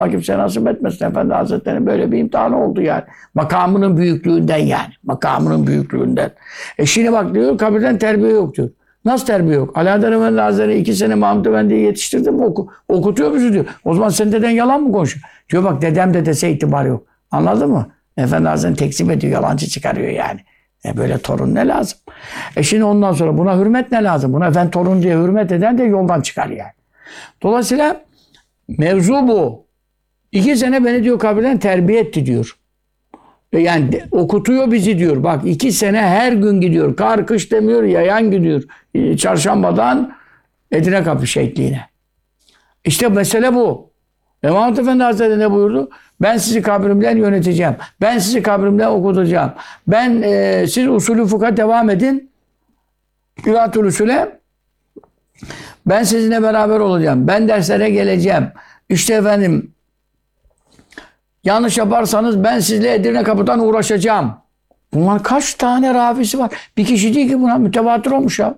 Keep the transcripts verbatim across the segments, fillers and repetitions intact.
kimse nasip etmesin. Efendi Hazretleri'nin böyle bir imtihanı oldu yani. Makamının büyüklüğünden yani. Makamının büyüklüğünden. E şimdi bak diyor kabirden terbiye yok diyor. Nasıl terbiye yok? Alaeddin Efendi Hazretleri iki sene Mahmud Efendi'yi yetiştirdi mi? Oku, okutuyor musun diyor. O zaman senin deden yalan mı konuşuyor? Diyor bak dedem de dese itibar yok. Anladın mı? Efendi Hazretleri tekzip ediyor. Yalancı çıkarıyor yani. E böyle torun ne lazım? E şimdi ondan sonra buna hürmet ne lazım? Buna efendi torun diye hürmet eden de yoldan çıkar yani. Dolayısıyla mevzu bu. İki sene beni diyor kabirden terbiye etti diyor. Yani de, okutuyor bizi diyor. Bak iki sene her gün gidiyor. Kar kış demiyor, yayan gidiyor. Çarşambadan Edirne Kapı şehitliğine. İşte mesele bu. Ve Mahmud Efendi Hazretleri ne buyurdu? Ben sizi kabrimden yöneteceğim. Ben sizi kabrimden okutacağım. Ben e, siz usulü fıkha devam edin. Kıraat-ül usule ben sizinle beraber olacağım. Ben derslere geleceğim. İşte efendim yanlış yaparsanız ben sizle Edirne Kapı'dan uğraşacağım. Bunlar kaç tane ravisi var? Bir kişi değil ki buna mütevatir olmuş ya.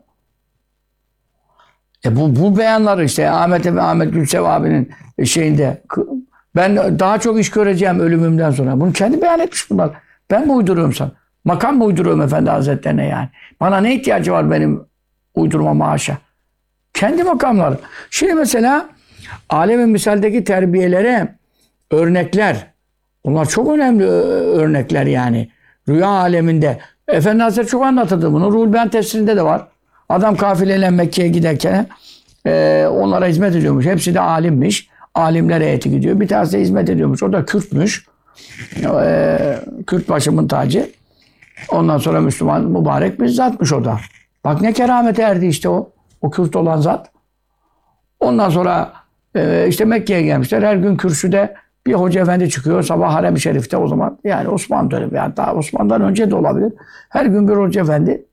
E bu, bu beyanları işte Ahmet ve Ahmet Gülsev abinin şeyinde ben daha çok iş göreceğim ölümümden sonra. Bunu kendi beyan etmiş bunlar. Ben mi uyduruyorum sana? Makam mı uyduruyorum Efendi Hazretlerine yani? Bana ne ihtiyacı var benim uydurma haşa? Kendi makamları. Şimdi mesela alem-i misaldeki terbiyelere örnekler. Bunlar çok önemli örnekler yani. Rüya aleminde. Efendi Hazretleri çok anlatıldı bunu. Ruhul Beyan tefsirinde de var. Adam kafileyle Mekke'ye giderken e, onlara hizmet ediyormuş. Hepsi de alimmiş. Alimler heyeti gidiyor. Bir tanesi de hizmet ediyormuş. O da Kürtmüş. E, Kürt başımın tacı. Ondan sonra Müslüman mübarek bir zatmış o da. Bak ne keramete erdi işte o. O Kürt olan zat. Ondan sonra e, işte Mekke'ye gelmişler. Her gün kürsüde bir hoca efendi çıkıyor. Sabah Harem-i Şerif'te o zaman. Yani Osman dönemi. Hatta Osman'dan önce de olabilir. Her gün bir hoca efendi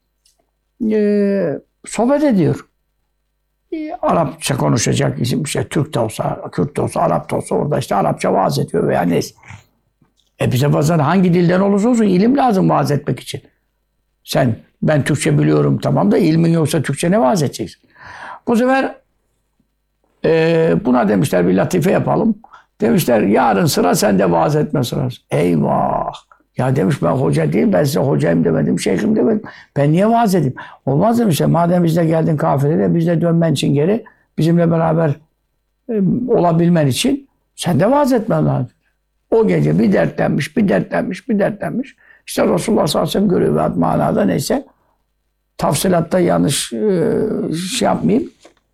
e, sohbet ediyor. E, Arapça konuşacak isim şey Türk de olsa, Kürt de olsa, Arap da olsa orada işte Arapça vaaz ediyor veya neyse. E bize bazen hangi dilden olursa olsun ilim lazım vaaz etmek için. Sen ben Türkçe biliyorum tamam da ilmin yoksa Türkçe ne vaaz edeceksin? Bu sefer e, buna demişler bir latife yapalım. Demişler yarın sıra sende vaaz etme sırası. Eyvah! Ya demiş ben hoca değil, ben size hocayım demedim, şeyhim demedim. Ben niye vaaz edeyim? Olmaz demişler. Madem bizde geldin kafilede, bizde dönmen için geri, bizimle beraber e, olabilmen için sen de vaaz etmen lazım. O gece bir dertlenmiş, bir dertlenmiş, bir dertlenmiş. İşte Resulullah sallallahu aleyhi ve sellem görüyor ve manada neyse. Tafsilatta yanlış e, şey yapmayayım.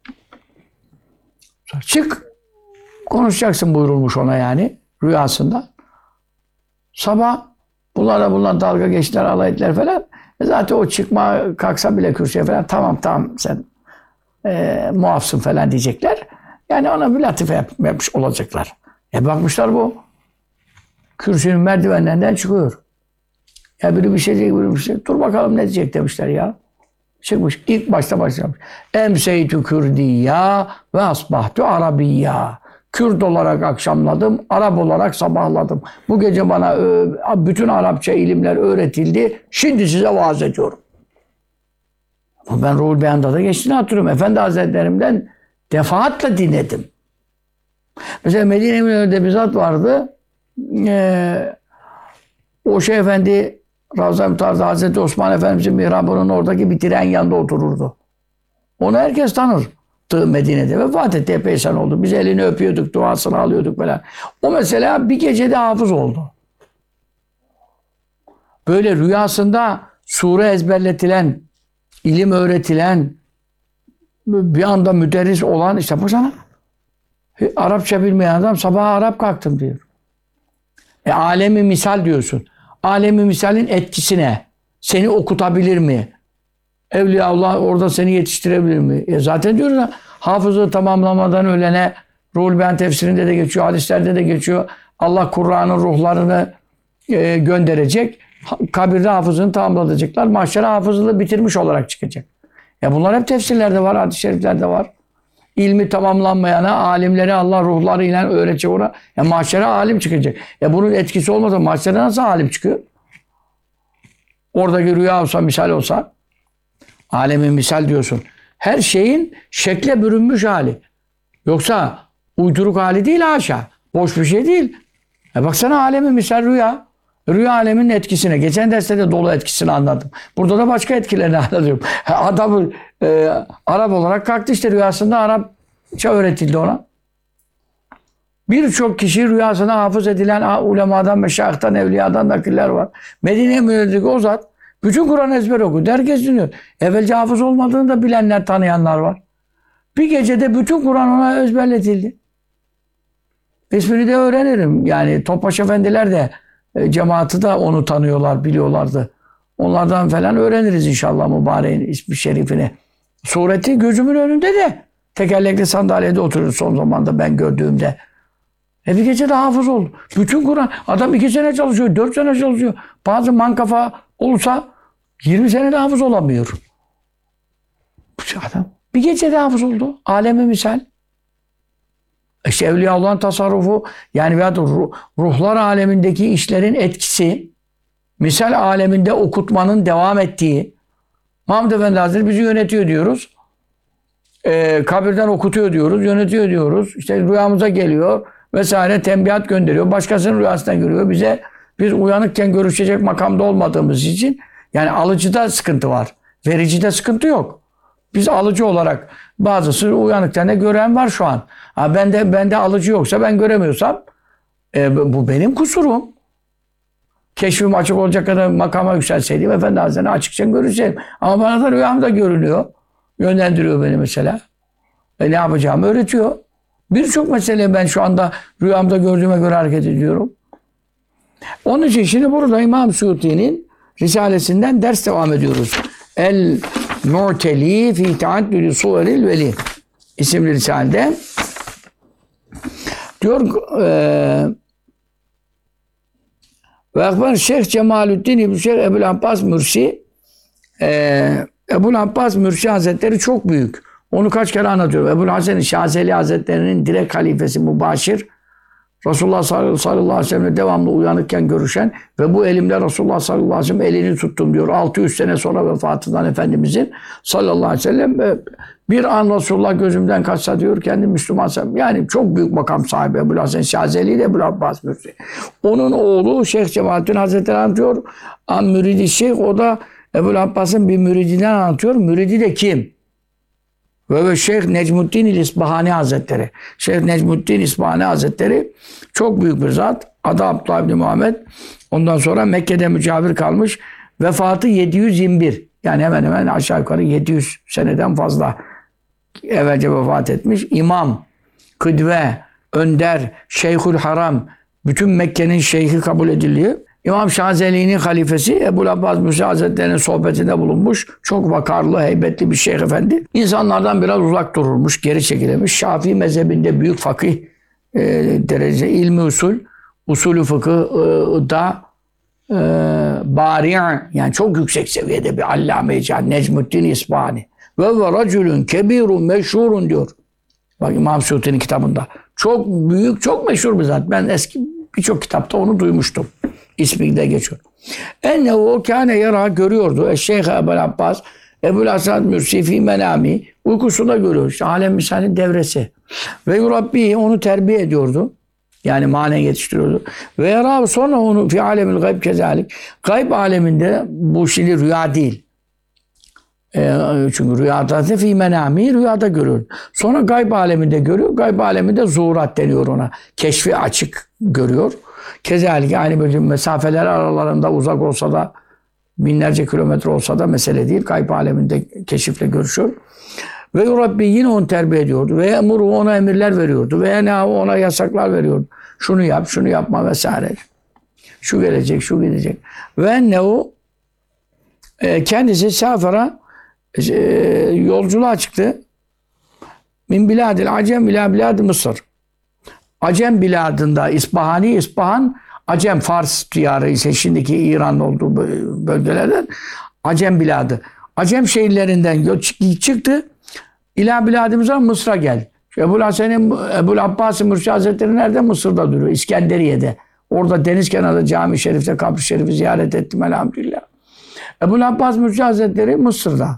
Çık, konuşacaksın buyurulmuş ona yani rüyasında. Sabah bunlarla bunlar dalga geçtiler, alay ettiler falan. E zaten o çıkma kalksa bile kürsüye falan tamam tamam sen e, muafsın falan diyecekler. Yani ona bir latife yap, yapmış olacaklar. E bakmışlar bu kürsünün merdivenlerinden çıkıyor. Ya biri bir şey diyecek, biri bir şey. Dur bakalım ne diyecek demişler ya. Çıkmış. İlk başta başlamış. Emseytü Kürdiyya ve asbahtu Arabiyya. Kürt olarak akşamladım, Arap olarak sabahladım. Bu gece bana bütün Arapça ilimler öğretildi. Şimdi size vaaz ediyorum. Ben Ruhul Beyan'da da geçtiğini hatırlıyorum. Efendi Hazretlerimden defaatle dinledim. Mesela Medine Münevvere'de bir zat vardı. Ee, o şey efendi Ravza-i Mutar'da Hazreti Osman Efendimiz'in mihrabının oradaki bir direğin yanında otururdu. Onu herkes tanır. Medine'de vefat etti. Epey sene oldu. Biz elini öpüyorduk, duasını alıyorduk falan. O mesela bir gecede hafız oldu. Böyle rüyasında sure ezberletilen, ilim öğretilen, bir anda müderris olan işte bu sana. Arapça bilmeyen adam sabah Arap kalktım diyor. E alemi misal diyorsun. Alemi misalin etkisine seni okutabilir mi? Evliyaullah orada seni yetiştirebilir mi? E zaten diyoruz ya, hafızı tamamlamadan ölene Ruhul Beyan tefsirinde de geçiyor, hadislerde de geçiyor. Allah Kur'an'ın ruhlarını e, gönderecek. Kabirde hafızını tamamlayacaklar. Mahşere hafızlığı bitirmiş olarak çıkacak. Ya bunlar hep tefsirlerde var, hadis-i şeriflerde var. İlmi tamamlanmayana alimleri Allah ruhlarıyla öğretecek ona. Ya mahşere alim çıkacak. Ya bunun etkisi olmasa mahşere nasıl alim çıkıyor? Oradaki rüya olsa, misal olsa, alemin misal diyorsun. Her şeyin şekle bürünmüş hali. Yoksa uyduruk hali değil haşa. Boş bir şey değil. E baksana alemi misal rüya. Rüya aleminin etkisine. Geçen derste de dolu etkisini anladım. Burada da başka etkilerini anlatıyorum. Adam e, Arap olarak kalktı işte rüyasında Arapça öğretildi ona. Birçok kişi rüyasına hafız edilen ulemadan, meşayihtan, evliyadan nakiller var. Medine Münevver'deki o zat bütün Kur'an ezber okuyor. Herkes dinliyor. Evvelce hafız olmadığını da bilenler, tanıyanlar var. Bir gecede bütün Kur'an ona ezberletildi. İsmini de öğrenirim. Yani Topbaş Efendiler de e, cemaati de onu tanıyorlar, biliyorlardı. Onlardan falan öğreniriz inşallah mübareğin ismi şerifini. Sureti gözümün önünde de. Tekerlekli sandalyede oturuyor son zamanda ben gördüğümde. E bir gece de hafız oldu. Bütün Kur'an. Adam iki sene çalışıyor, dört sene çalışıyor. Bazı mankafa olursa yirmi sene de hafız olamıyor. Adam bir gece de hafız oldu. Aleme misal. İşte Evliyaullah'ın tasarrufu yani veya ruh, ruhlar alemindeki işlerin etkisi misal aleminde okutmanın devam ettiği Mahmud Efendi Hazretleri bizi yönetiyor diyoruz. Ee, kabirden okutuyor diyoruz, yönetiyor diyoruz. İşte rüyamıza geliyor vesaire tembihat gönderiyor. Başkasının rüyasından görüyor. Bize biz uyanıkken görüşecek makamda olmadığımız için yani alıcıda sıkıntı var. Vericide sıkıntı yok. Biz alıcı olarak bazısı uyanıklarına gören var şu an. Ha bende bende alıcı yoksa ben göremiyorsam e, bu benim kusurum. Keşfim açık olacak kadar makama yükselseydim Efendi Hazretleri'ni açıkça göreceğim. Ama bana da rüyamda görünüyor. Yönlendiriyor beni mesela. E ne yapacağımı öğretiyor. Birçok mesele ben şu anda rüyamda gördüğüme göre hareket ediyorum. Onun için şimdi burada İmam Suyuti'nin Risalesinden ders devam ediyoruz. El Mu'teli fi Teaddüdü Suveril Veli isimli risalede diyor e, ve akbar Şeyh Cemalüddin İbn Şeyh Ebu'l Abbas Mürsi e, Ebu'l Abbas Mürsi Hazretleri çok büyük. Onu kaç kere anlatıyorum. Ebu'l Hasan Şazeli Hazretleri'nin direkt halifesi mübaşir. Resulullah sallallahu aleyhi ve sellem'le devamlı uyanıkken görüşen ve bu elimle Resulullah sallallahu aleyhi ve sellem elini tuttum diyor. altı yüz sene sonra vefatından Efendimizin sallallahu aleyhi ve sellem bir an Resulullah gözümden kaçsa diyor kendi Müslümansam. Yani çok büyük makam sahibi Ebu'l Hasan Şazeli de Ebu'l Abbas Mürsi. Onun oğlu Şeyh Cemalettin Hazretleri anlatıyor. An müridi şeyh o da Ebu'l Abbas'ın bir müridinden anlatıyor. Müridi de kim? Ve, ve Şeyh Necmuddin İsbahani Hazretleri. Şeyh Necmuddin İsbahani Hazretleri çok büyük bir zat. Adı Abdullah İbni Muhammed. Ondan sonra Mekke'de mücavir kalmış. Vefatı yedi yüz yirmi bir. Yani hemen hemen aşağı yukarı yedi yüz seneden fazla evvelce vefat etmiş. İmam, kıdve, önder, şeyhül haram. Bütün Mekke'nin şeyhi kabul ediliyor. İmam Şazeli'nin halifesi Ebu'l Abbas Mürsi Hazretleri'nin sohbetinde bulunmuş. Çok vakarlı, heybetli bir şeyh efendi. İnsanlardan biraz uzak dururmuş, geri çekilmiş. Şafii mezhebinde büyük fakih e, derece, ilmi usul, usulü fıkıhda e, bari' yani çok yüksek seviyede bir allame-i can Necmuddin İsbahani. Ve ve racülün kebirun meşhurun diyor. Bak İmam Suyuti'nin kitabında. Çok büyük, çok meşhur bir zat. Ben eski birçok kitapta onu duymuştum. İsmi de geçiyor. Enne o kâne yara görüyordu. Eşşeyh Ebu'l Abbas Ebu'l Hasan Mürsi fî menâmi uykusunda görüyor. İşte alem misalin devresi. Ve Rabbi onu terbiye ediyordu. Yani manen yetiştiriyordu. Ve yara sonra onu fi alemil gayb kezalik. Gayb aleminde bu şimdi rüya değil. E, çünkü rüyada fi menâmi rüyada görüyor. Sonra gayb aleminde görüyor. Gayb aleminde zuhurat deniyor ona. Keşfi açık görüyor. Kezalik yani böyle mesafeler aralarında uzak olsa da binlerce kilometre olsa da mesele değil. Gayb aleminde keşifle görüşüyor. Ve Rabbi yine onu terbiye ediyordu. Ve emuru ona emirler veriyordu. Ve ona yasaklar veriyordu. Şunu yap, şunu yapma vesaire. Şu gelecek, şu gidecek. Ve ne o? Kendisi safara e, yolculuğa çıktı. Min biladil Acem ila bilad Mısır. Acem biladında İsbahani, İsbahan, Acem, Fars diyarı ise şimdiki İran'ın olduğu bölgelerden Acem biladı. Acem şehirlerinden çıktı. İlâ biladımıza Mısır'a geldi. Ebu'l Hasan'ın, Ebu'l Abbas Mürsi Hazretleri nerede? Mısır'da duruyor. İskenderiye'de. Orada deniz kenarında cami-i şerifte, kabri şerifi ziyaret ettim elhamdülillah. Ebu'l Abbas Mürsi Hazretleri Mısır'da.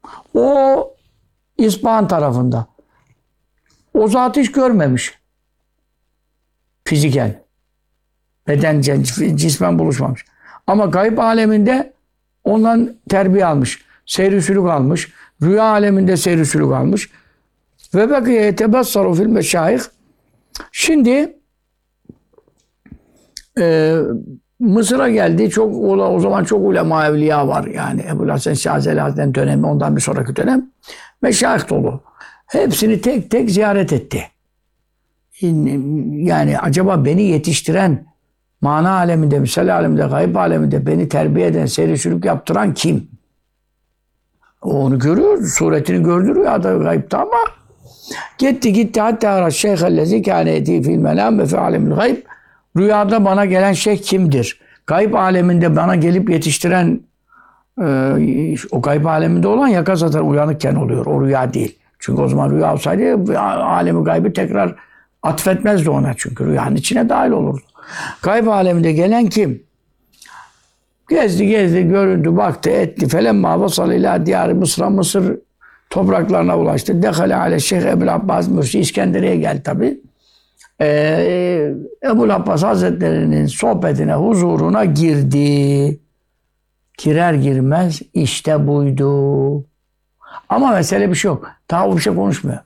O İspahan tarafında. O zat hiç görmemiş. Fiziken. Beden cismen buluşmamış. Ama gayb aleminde ondan terbiye almış. Seyri sülük almış. Rüya aleminde seyri sülük almış. Ve bekiye yetebassaru fil meşayih. Şimdi e, Mısır'a geldi. Çok o zaman çok ulema evliya var yani. Ebu Hasan Şazeli Hazretleri dönemi, ondan bir sonraki dönem meşayih dolu. Hepsini tek tek ziyaret etti. Yani acaba beni yetiştiren, mana aleminde, misal aleminde, gayb aleminde beni terbiye eden, seyri sülük yaptıran kim? O onu görüyor, suretini gördürüyor adam gaybta ama gitti gitti hatta ara şeyhellezi kâne eti fil menâm ve fi alemil gayb. Rüyada bana gelen şeyh kimdir? Gayb aleminde bana gelip yetiştiren e, o gayb aleminde olan yakazaten uyanıkken oluyor. O rüya değil. Çünkü o zaman rüya olsaydı alemi gaybı tekrar atfetmezdi ona çünkü rüyanın içine dahil olurdu. Gayb aleminde gelen kim? Gezdi gezdi göründü baktı etti felemma vasal ila diyarı Mısır'a Mısır topraklarına ulaştı. Dehale ale Şeyh Ebu'l Abbas Mürsi İskenderiye geldi tabi. Ee, Ebu'l Abbas Hazretleri'nin sohbetine huzuruna girdi. Girer girmez işte buydu. Ama mesele bir şey yok. Daha o bir şey konuşmuyor.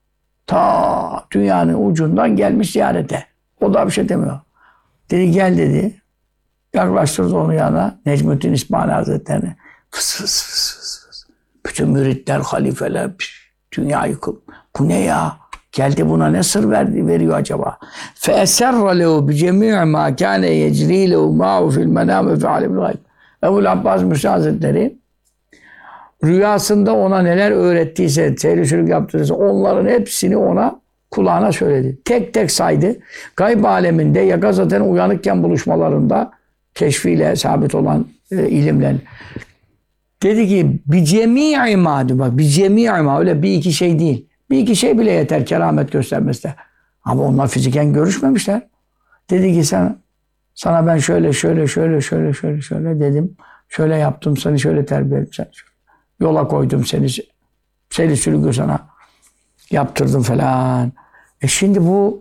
Ta dünyanın ucundan gelmiş ziyarete. O da bir şey demiyor. Dedi gel dedi. Yaklaştırdı onu yana. Necmettin İsmail Hazretleri'ne. Fıs fıs fıs fıs fıs. Bütün müritler, halifeler, dünya yıkım. Bu ne ya? Geldi buna ne sır verdi, veriyor acaba? فَاَسَرَّ لَهُ بِجَمِيعَ مَا كَانَ يَجْرِي لَهُ مَاهُ فِي الْمَنَامِ وَفِي عَلِمِ الْغَيْبِ. Ebu'l Abbas Mürsi Hazretleri rüyasında ona neler öğrettiyse, seyri sülük yaptıysa onların hepsini ona kulağına söyledi. Tek tek saydı. Gayb aleminde yakazaten uyanıkken buluşmalarında keşfiyle sabit olan e, ilimle. Dedi ki bir cemi'i ma, bak bir cemi'i ma, öyle bir iki şey değil. Bir iki şey bile yeter keramet göstermesi. Ama onlar fiziken görüşmemişler. Dedi ki sana, sana ben şöyle şöyle şöyle şöyle şöyle şöyle dedim. Şöyle yaptım seni şöyle terbiye ettim seni. Yola koydum seni. Seni sürgü sana yaptırdım falan. E şimdi bu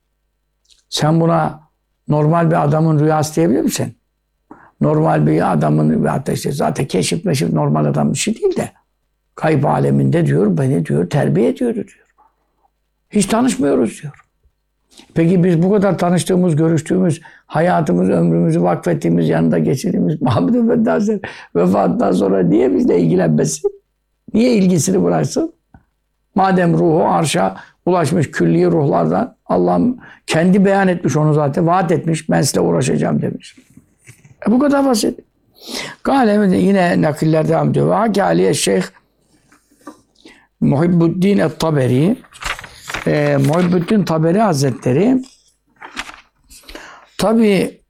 sen buna normal bir adamın rüyası diyebilir misin? Normal bir adamın hatta işte zaten keşif meşif normal adamın işi değil de gayb aleminde diyor beni diyor terbiye ediyor diyor. Hiç tanışmıyoruz diyor. Peki biz bu kadar tanıştığımız, görüştüğümüz, hayatımız, ömrümüzü vakfettiğimiz, yanında geçirdiğimiz Muhammed Efendi Hazretleri vefatından sonra niye bizle ilgilenmesin? Niye ilgisini bıraksın? Madem ruhu arşa ulaşmış külli ruhlardan Allah'ım kendi beyan etmiş onu zaten. Vaat etmiş. Ben size uğraşacağım demiş. E bu kadar basit. Galiba yine nakiller devam ediyor. Hakâliye Şeyh Muhibbuddin et-Taberi e, Muhibbuddin Taberi Hazretleri tabi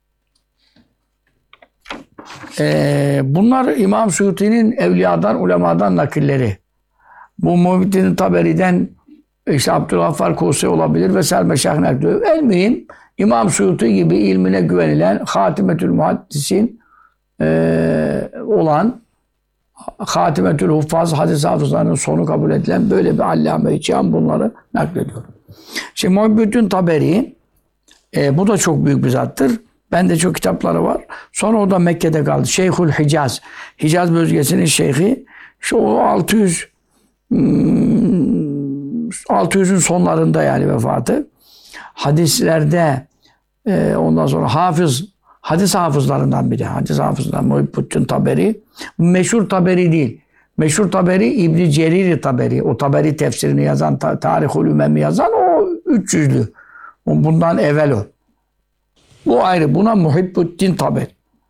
e, bunlar İmam Suyuti'nin evliyadan, ulemadan nakilleri. Bu Muhibbuddin Taberi'den işte Abdülgaffar Kusi olabilir vesaire meşayih nakliyor. El mühim İmam Suyuti gibi ilmine güvenilen Hatimetül Muhaddisin e, olan Hatimetül Huffaz hadis hafızlarının sonu kabul edilen böyle bir allame-i cihan bunları naklediyor. Şimdi Muhibbuddin Taberi e, bu da çok büyük bir zattır. Bende çok kitapları var. Sonra o da Mekke'de kaldı. Şeyhül Hicaz. Hicaz bölgesinin şeyhi. İşte o altı yüz altı yüzün sonlarında yani vefatı. Hadislerde e, ondan sonra hafız, hadis hafızlarından biri. Hadis hafızlarından Muhibbuddin Taberi. Meşhur Taberi değil. Meşhur Taberi İbn-i Cerir Taberi. O Taberi tefsirini yazan, Tarihul Ümem'i yazan o üç yüzlü. Bundan evvel o. Bu ayrı. Buna Muhibbuddin Taberi.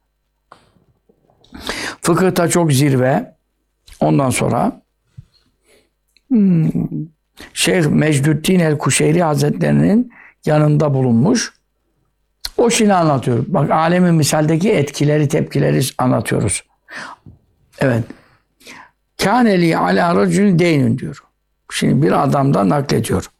Fıkıhta çok zirve. Ondan sonra hmm, Şeyh Mecdüddin el-Kuşeyri Hazretlerinin yanında bulunmuş. O şimdi anlatıyor. Bak alemin misaldeki etkileri, tepkileri anlatıyoruz. Evet. Kâneli alâ racülün deynün diyor. Şimdi bir adamdan naklediyor.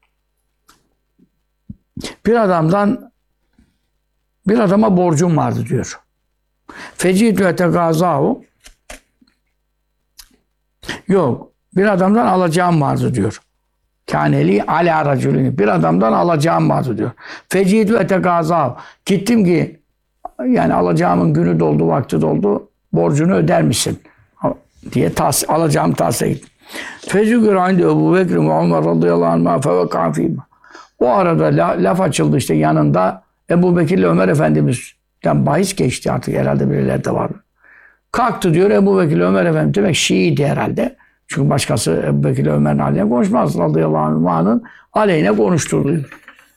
Bir adamdan bir adama borcum vardı diyor. Fecîtü etegâzâhu. Yok. Bir adamdan alacağım vardı diyor. Kâneli alâ racülünü. Bir adamdan alacağım vardı diyor. Fecîdü etegâzâv. Gittim ki yani alacağımın günü doldu, vakti doldu. Borcunu öder misin? Diye tas, alacağım tahsile gittim. Fecûgür indi Ebu Bekir ve Ömer radıyallahu anh'a fevekâ fîmâ. O arada la, laf açıldı işte yanında Ebu Bekir ile Ömer Efendimiz'den bahis geçti artık herhalde birileri de var. Kalktı diyor Ebu Bekir ile Ömer Efendimiz demek Şii'ydi herhalde. Çünkü başkası Ebu Bekir ile Ömer'in aleyhine konuşmaz. Radıyallahu anh'ın aleyhine konuşturuluyor.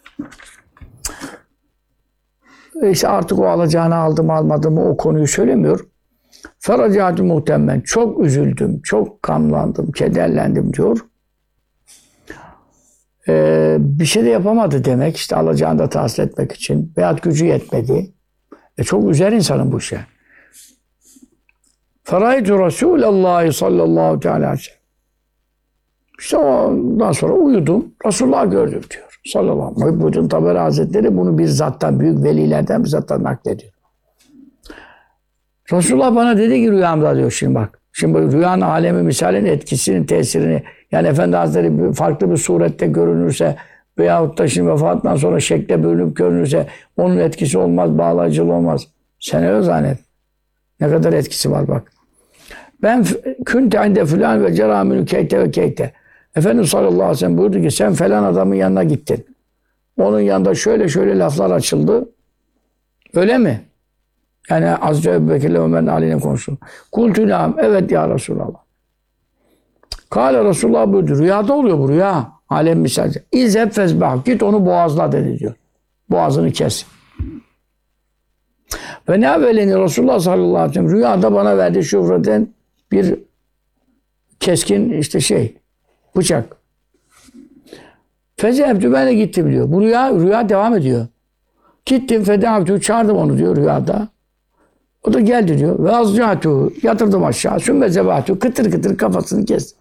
İşte artık o alacağını aldım almadım mı o konuyu söylemiyor. Feracatü muhtemmen. Çok üzüldüm, çok kamlandım, kederlendim diyor. Ee, bir şey de yapamadı demek. İşte alacağını da tahsil etmek için. Veyahut gücü yetmedi. E çok üzer insanın bu şey. Feraytu Resulallah sallallahu teala aleyhi ve sellem. İşte ondan sonra uyudum. Resulullah gördüm diyor. Sallallahu aleyhi ve sellem. Muhyiddin Taberi Hazretleri bunu bir zattan, büyük velilerden bir zattan naklediyor. Resulullah bana dedi ki rüyamda diyor şimdi bak. Şimdi rüyanın alemi misalin etkisinin tesirini yani Efendi Hazretleri farklı bir surette görünürse veyahut da şimdi vefatından sonra şekle bölünüp görünürse onun etkisi olmaz, bağlayıcılığı olmaz. Sen öyle zannet. Ne kadar etkisi var bak. Ben künte inde filan ve ceramünü keyte ve keyte. Efendimiz sallallahu aleyhi ve sellem buyurdu ki sen falan adamın yanına gittin. Onun yanında şöyle şöyle laflar açıldı. Öyle mi? Yani Hazreti Ebu Bekir'le Ömer'in aleyhine konuştu. Kultü nâm. Evet ya Resulallah. Kâle Resulullah buyurdu. Rüyada oluyor bu rüya. Alem misalce. İzheb fezbah. Git onu boğazla dedi diyor. Boğazını kes. Ve ne evvelini Resulullah sallallahu aleyhi ve sellem rüyada bana verdiği şufreten bir keskin işte şey bıçak. Fezebtü ben de gittim diyor. Bu rüya, rüya devam ediyor. Gittim fedavtü çağırdım onu diyor rüyada. O da geldi diyor. Ve azcatu yatırdım aşağı. Sümme zebatü kıtır kıtır kafasını kestim.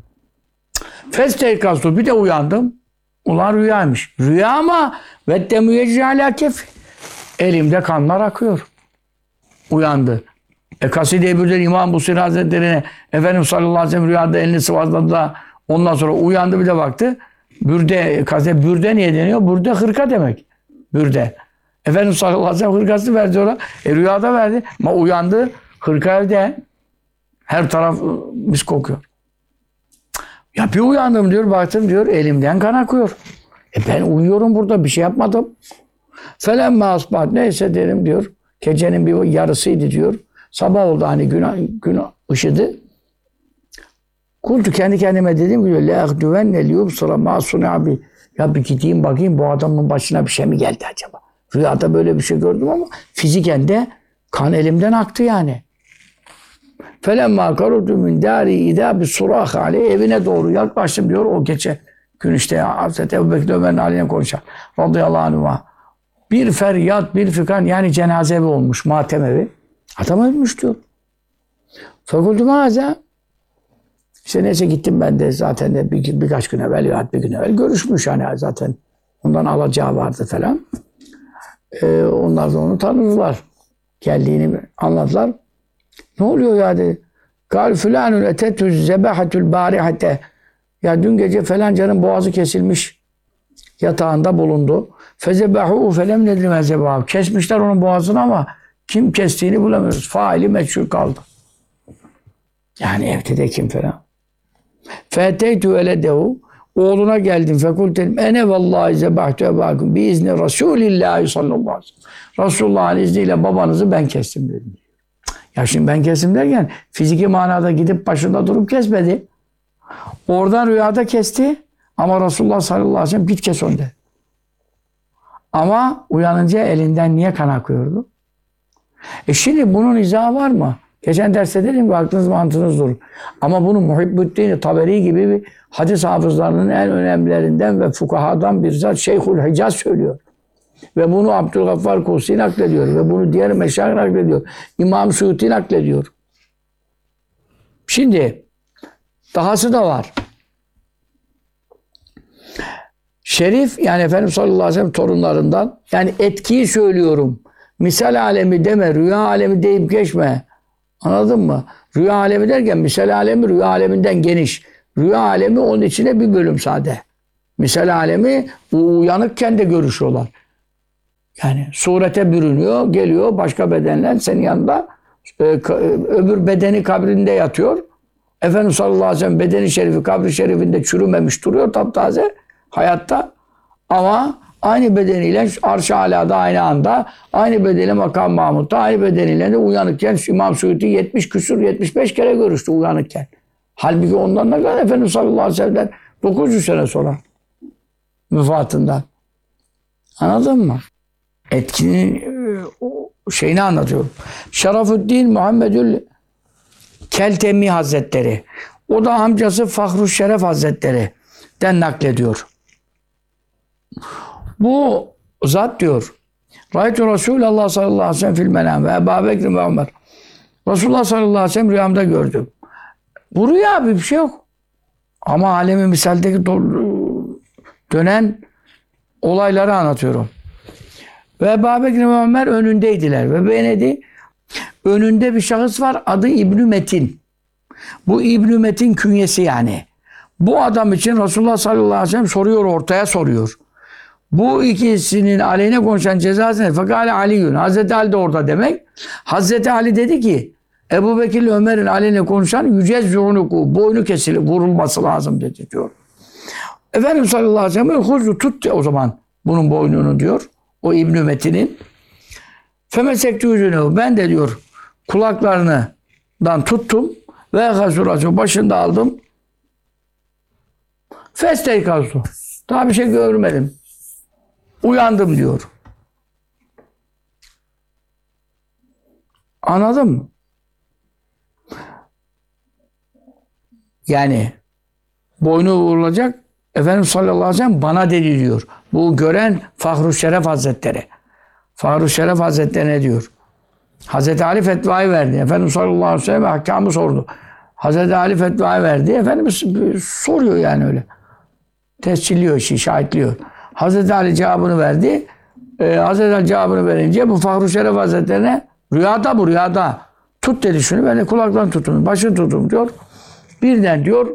Festeykaztu bir de uyandım. Ulan rüyaymış. Rüya ama ve demüyeci alâ kefi. Elimde kanlar akıyor. Uyandı. E Kaside-i Bürden İmam Busiri Hazretleri'ne Efendimiz sallallahu aleyhi ve sellem rüyada elini sıvazladı da ondan sonra uyandı bir de baktı. Bürde, Kaside Bürde niye deniyor? Bürde hırka demek. Bürde. Efendimiz sallallahu aleyhi ve sellem hırkasını verdi ona. E rüyada verdi. Ama uyandı. Hırka evde. Her taraf mis kokuyor. Ya bir uyandım diyor. Baktım diyor. Elimden kan akıyor. E ben uyuyorum burada. Bir şey yapmadım. Felemme asbat. Neyse derim diyor. Gecenin bir yarısıydı diyor. Sabah oldu hani gün, gün ışıdı. Kultu kendi kendime dedim ki le ahduvenne liyubsara masuni abi. Ya bir gideyim bakayım bu adamın başına bir şey mi geldi acaba? Rüyada böyle bir şey gördüm ama fiziken de kan elimden aktı yani. Felemma karutu min dari idâ bi surâh aleyh. Evine doğru yaklaştım diyor o gece. Gün işte Hazreti Ebu Bekir Ömer'in aleyhine konuşan. Radıyallahu anhuma. Bir feryat, bir fikan yani cenaze evi olmuş, matem evi. Adam ölmüş diyor. Fekultu mâzâ. İşte neyse gittim ben de zaten de bir, birkaç gün evvel ya bir gün evvel görüşmüş hani zaten. Ondan alacağı vardı falan. Ee, onlar da onu tanıdılar. Geldiğini anladılar. Ne oluyor ya dedi. Gal filanun etetü zebahatül barihate. Ya dün gece falancanın boğazı kesilmiş. Yatağında bulundu. Fezebahu felem nedrime zebahu. Kesmişler onun boğazını ama kim kestiğini bulamıyoruz. Faili meçhul kaldı. Yani evde de kim falan. Feteytü eledehu. Oğluna geldim. Fekultelim. Ene vallahi zebahtu ebakum. Biizni Resulillahi sallallahu aleyhi ve sellem. Resulullah'ın izniyle babanızı ben kestim dedim. Ya şimdi ben kestim derken fiziki manada gidip başında durup kesmedi. Oradan rüyada kesti. Ama Resulullah sallallahu aleyhi ve sellem git kes onu dedi. Ama uyanınca elinden niye kan akıyordu? E şimdi bunun izahı var mı? Geçen derste dedim ki aklınız mantığınız durur. Ama bunu Muhibbüddin Taberi gibi bir hadis hafızlarının en önemlilerinden ve fukahadan bir zat Şeyhül Hicaz söylüyor. Ve bunu Abdülgaffar Kusi naklediyor. Ve bunu diğer meşayih naklediyor. İmam Suyuti naklediyor. Şimdi dahası da var. Şerif yani Efendimiz sallallahu aleyhi ve sellem torunlarından yani etkiyi söylüyorum. Misal alemi deme, rüya alemi deyip geçme. Anladın mı? Rüya alemi derken misal alemi rüya aleminden geniş. Rüya alemi onun içine bir bölüm sade. Misal alemi uyanıkken de görüşüyorlar. Yani surete bürünüyor, geliyor başka bedenler senin yanında e, öbür bedeni kabrinde yatıyor. Efendimiz sallallahu aleyhi ve sellem bedeni şerifi kabri şerifinde çürümemiş duruyor taptaze hayatta. Ama aynı bedeniyle Arş-ı Alâ'da aynı anda, aynı bedeniyle Makam Mahmud'da, aynı bedeniyle de uyanıkken İmam Suyuti yetmiş küsur yetmiş beş kere görüştü uyanıkken. Halbuki ondan ne kadar Efendimiz sallallahu aleyhi ve sellem dokuz yüz sene sonra vefatından. Anladın mı? Etkinin şeyini anlatıyorum. Şerafüddin Muhammedül Keltemi Hazretleri. O da amcası Fahruşşeref Hazretleri'den naklediyor. Bu zat diyor. Râitu Resulallah sallallahu aleyhi ve sellem fil menâm ve Ebu Bekir ve Ömer. Resulullah sallallahu aleyhi ve sellem rüyamda gördüm. Bu rüya bir şey yok. Ama alemi misaldeki dönen olayları anlatıyorum. Ve Ebu Bekir ve Ömer önündeydiler. Ve beğenedi. Önünde bir şahıs var. Adı İbn-i Metin. Bu İbn-i Metin künyesi yani. Bu adam için Resulullah sallallahu aleyhi ve sellem soruyor, ortaya soruyor. Bu ikisinin aleyhine konuşan cezası Fekale Ali'yün. Hazreti Ali de orada demek. Hazreti Ali dedi ki Ebu Bekir ile Ömer'in aleyhine konuşan yücezzûnuku. Boynu kesilir, vurulması lazım dedi diyor. Efendimiz sallallahu aleyhi ve sellem huzu tut o zaman bunun boynunu diyor. O İbn-i Metin'in. Femesekti yüzünü. Ben de diyor kulaklarından tuttum ve hazuracı başında aldım. Festeykazu. Daha bir şey görmedim. Uyandım diyor. Anladın mı? Yani boynu vurulacak Efendimiz sallallahu aleyhi ve sellem bana dedi diyor. Bu gören Fahruşşeref Hazretleri. Fahruşşeref Hazretleri ne diyor? Hazreti Ali fetvayı verdi. Efendimiz sallallahu aleyhi ve sellem hakamı sordu. Hazreti Ali fetvayı verdi. Efendimiz soruyor yani öyle. Tescilliyor işi, şahitliyor. Hazreti Ali cevabını verdi. Ee, Hazreti Ali cevabını verince bu Fahruşşeref Hazretleri'ne rüyada bu rüyada tut dedi şunu. Ben de kulaklarını tutun, başını tutun diyor. Birden diyor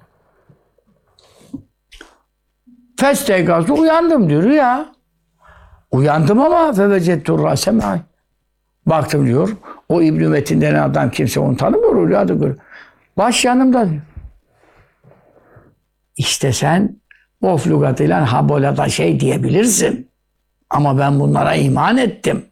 Festeygazı uyandım diyor ya. Uyandım ama fevecettur rasemâ. Baktım diyor. O İbn-i Metin denen adam kimse onu tanımıyor. Rüyada görüyor. Baş yanımda diyor. İşte sen of lügatıyla habolada şey diyebilirsin. Ama ben bunlara iman ettim.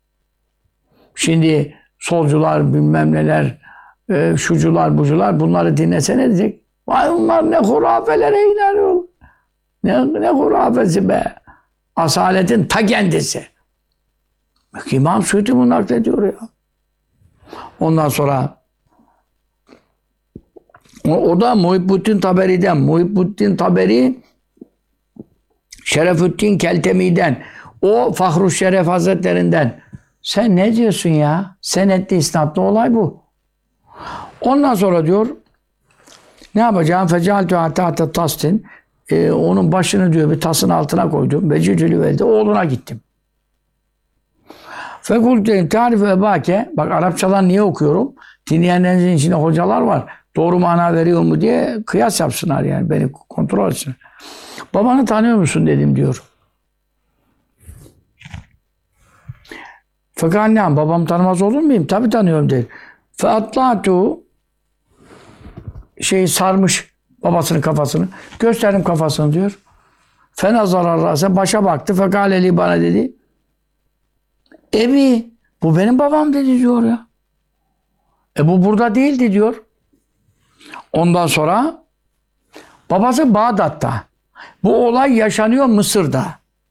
Şimdi solcular bilmem neler e, şucular bucular bunları dinlese ne diyecek? Vay onlar ne hurafelere inanıyor. Ne, ne hurafesi be. Asaletin ta kendisi. Bak İmam Suyuti bunu naklediyor ya. Ondan sonra o, o da Muhibbuddin Taberi'den. Muhibbuddin Taberi Şerefüddin Keltemi'den. O Fahruşşeref Hazretlerinden. Sen ne diyorsun ya? Senetli isnatlı olay bu. Ondan sonra diyor ne yapacağım? Fecaltü hatta tastin. Ee, onun başını diyor bir tasın altına koydum. Vecicülü verdi. Oğluna gittim. Fekulteyim tarif ve bake. Bak Arapçadan niye okuyorum? Dinleyenlerin içinde hocalar var. Doğru mana veriyor mu diye kıyas yapsınlar yani. Beni kontrol etsinler. Babanı tanıyor musun dedim diyor. Fakat annem babam tanımaz olur muyum? Tabii tanıyorum dedi. Featlatu şey sarmış babasının kafasını. Gösterdim kafasını diyor. Fenazarar rase başa baktı. Fekaleli bana dedi. Ebi bu benim babam dedi diyor ya. E bu burada değildi diyor. Ondan sonra babası Bağdat'ta. Bu olay yaşanıyor Mısır'da.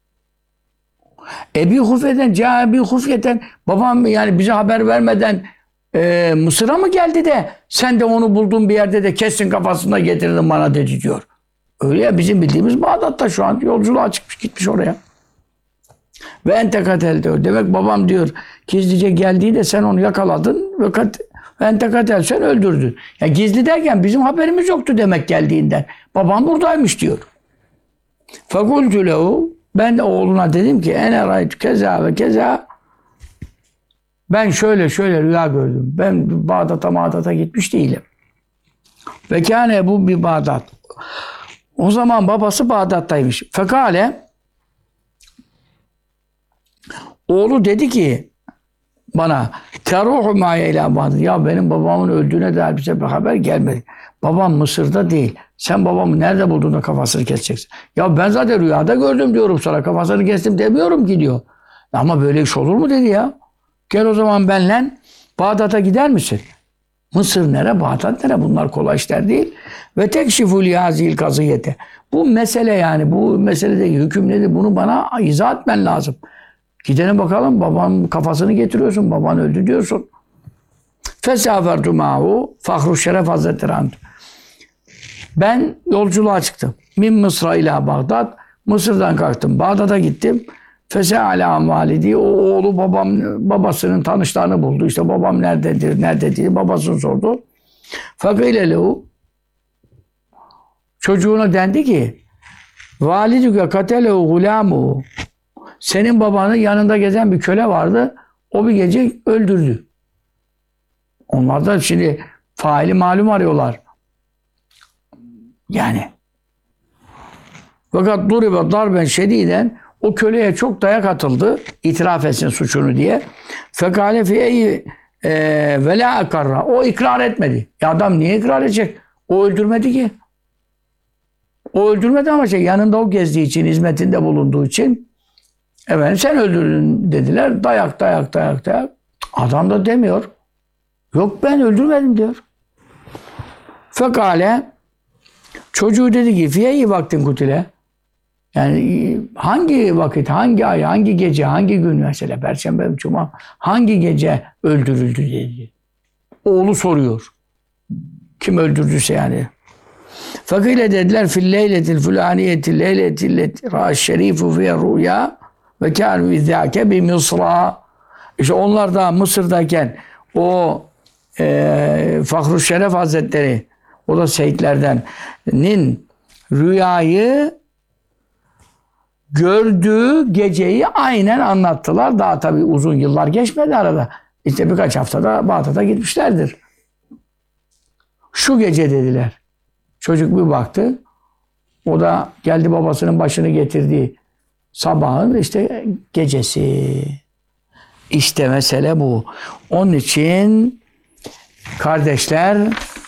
Ebi Hufe'den, Ebi Hufe'den babam yani bize haber vermeden e, Mısır'a mı geldi de sen de onu bulduğun bir yerde de kesin kafasına getirdin bana dedi diyor. Öyle ya bizim bildiğimiz Bağdat'ta şu an yolculuğa çıkmış gitmiş oraya. Ve entekatel diyor. Demek babam diyor gizlice geldiği de sen onu yakaladın ve kat, entekatel sen öldürdün. Ya gizli derken bizim haberimiz yoktu demek geldiğinden. Babam buradaymış diyor. Fekultü lehu ben de oğluna dedim ki ene raytu keza ve keza ben şöyle şöyle rüya gördüm. Ben Bağdat'a Bağdat'a gitmiş değilim. Ve kâne bu bir Bağdat. O zaman babası Bağdat'taymış. Fekale oğlu dedi ki bana teruhu ma'ye ila Bağdat. Ya benim babamın öldüğüne dair bize bir haber gelmedi. Babam Mısır'da değil. Sen babamı nerede buldun da kafasını keseceksin? Ya ben zaten rüyada gördüm diyorum sana. Kafasını kestim demiyorum ki diyor. Ama böyle iş olur mu dedi ya. Gel o zaman benle Bağdat'a gider misin? Mısır nere, Bağdat nere? Bunlar kolay işler değil. Ve tekşiful yazil kaziyete. Bu mesele yani bu meselede hüküm nedir? Bunu bana izah etmen lazım. Gidelim bakalım babam kafasını getiriyorsun. Baban öldü diyorsun. Fesafertu ma'hu Fahru Şeref Hazretleri Hamd. Ben yolculuğa çıktım. Min Mısra ila Bağdat. Mısır'dan kalktım. Bağdat'a gittim. Fese'ala validi. O oğlu babam babasının tanışlarını buldu. İşte babam nerededir, nerede diye babasını sordu. Fakile lehu. Çocuğuna dendi ki validüke katelehu gulamu. Senin babanın yanında gezen bir köle vardı. O bir gece öldürdü. Onlar da şimdi faili malum arıyorlar. Yani. Fakat duribe darben şediden o köleye çok dayak atıldı. İtiraf etsin suçunu diye. Fekale fi ey ve la akarra. O ikrar etmedi. Ya adam niye ikrar edecek? O öldürmedi ki. O öldürmedi ama şey yanında o gezdiği için, hizmetinde bulunduğu için efendim sen öldürdün dediler. Dayak, dayak, dayak, dayak. Adam da demiyor. Yok ben öldürmedim diyor. Fekale çocuğu dedi ki fiyeyi vaktin kutile. Yani hangi vakit, hangi ay, hangi gece, hangi gün mesela Perşembe, Cuma hangi gece öldürüldü dedi. Oğlu soruyor. Kim öldürdüyse yani. Fakile dediler fil leyletil fulaniyeti leyletil raş şerifu fiye rüya ve kânu izzâke bi Mısra. İşte onlar da Mısır'dayken o e, Fahru Şeref Hazretleri o da Seyitlerden'in rüyayı gördüğü geceyi aynen anlattılar. Daha tabii uzun yıllar geçmedi arada. İşte birkaç haftada Bağdat'a gitmişlerdir. Şu gece dediler. Çocuk bir baktı. O da geldi babasının başını getirdiği sabahın işte gecesi. İşte mesele bu. Onun için kardeşler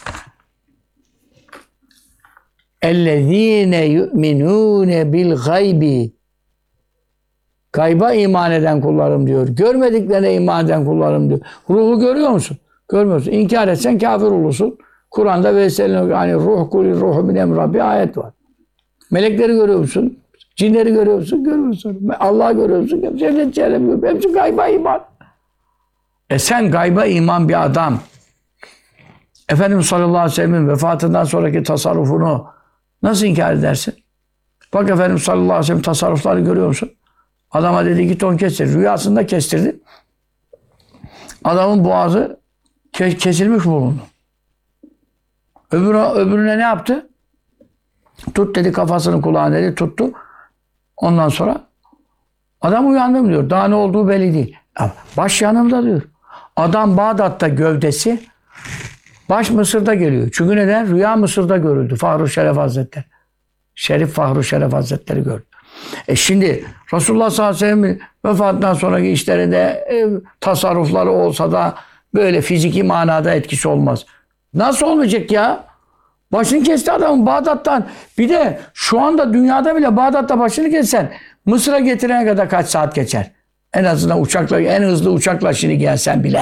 اَلَّذ۪ينَ يُؤْمِنُونَ بِالْغَيْبِ Gayba iman eden kullarım diyor. Görmediklerine iman eden kullarım diyor. Ruhu görüyor musun? Görmüyorsun. İnkar etsen kafir olursun. Kur'an'da veselin yani ruh kuli ruhu min emra bir ayet var. Melekleri görüyor musun? Cinleri görüyor musun? Görüyorsun. Allah'ı görüyor musun? Cennet cehennem görüyor. Hepsi gayba iman. E sen gayba iman bir adam. Efendimiz sallallahu aleyhi ve sellem'in vefatından sonraki tasarrufunu nasıl inkar edersin? Bak Efendimiz sallallahu aleyhi ve sellem tasarrufları görüyor musun? Adama dedi ki ton kestir. Rüyasında kestirdi. Adamın boğazı kesilmiş bulundu. Öbürü, öbürüne ne yaptı? Tut dedi kafasını kulağını dedi tuttu. Ondan sonra adam uyandım diyor. Daha ne olduğu belli değil. Baş yanımda diyor. Adam Bağdat'ta gövdesi baş Mısır'da geliyor. Çünkü neden? Rüya Mısır'da görüldü. Fahru Şeref Hazretleri. Şerif Fahru Şeref Hazretleri gördü. E şimdi Resulullah sallallahu aleyhi ve sellem'in vefatından sonraki işlerinde e, tasarrufları olsa da böyle fiziki manada etkisi olmaz. Nasıl olmayacak ya? Başını kesti adamın Bağdat'tan. Bir de şu anda dünyada bile Bağdat'ta başını kessen Mısır'a getirene kadar kaç saat geçer? En azından uçakla, en hızlı uçakla şimdi gelsen bile.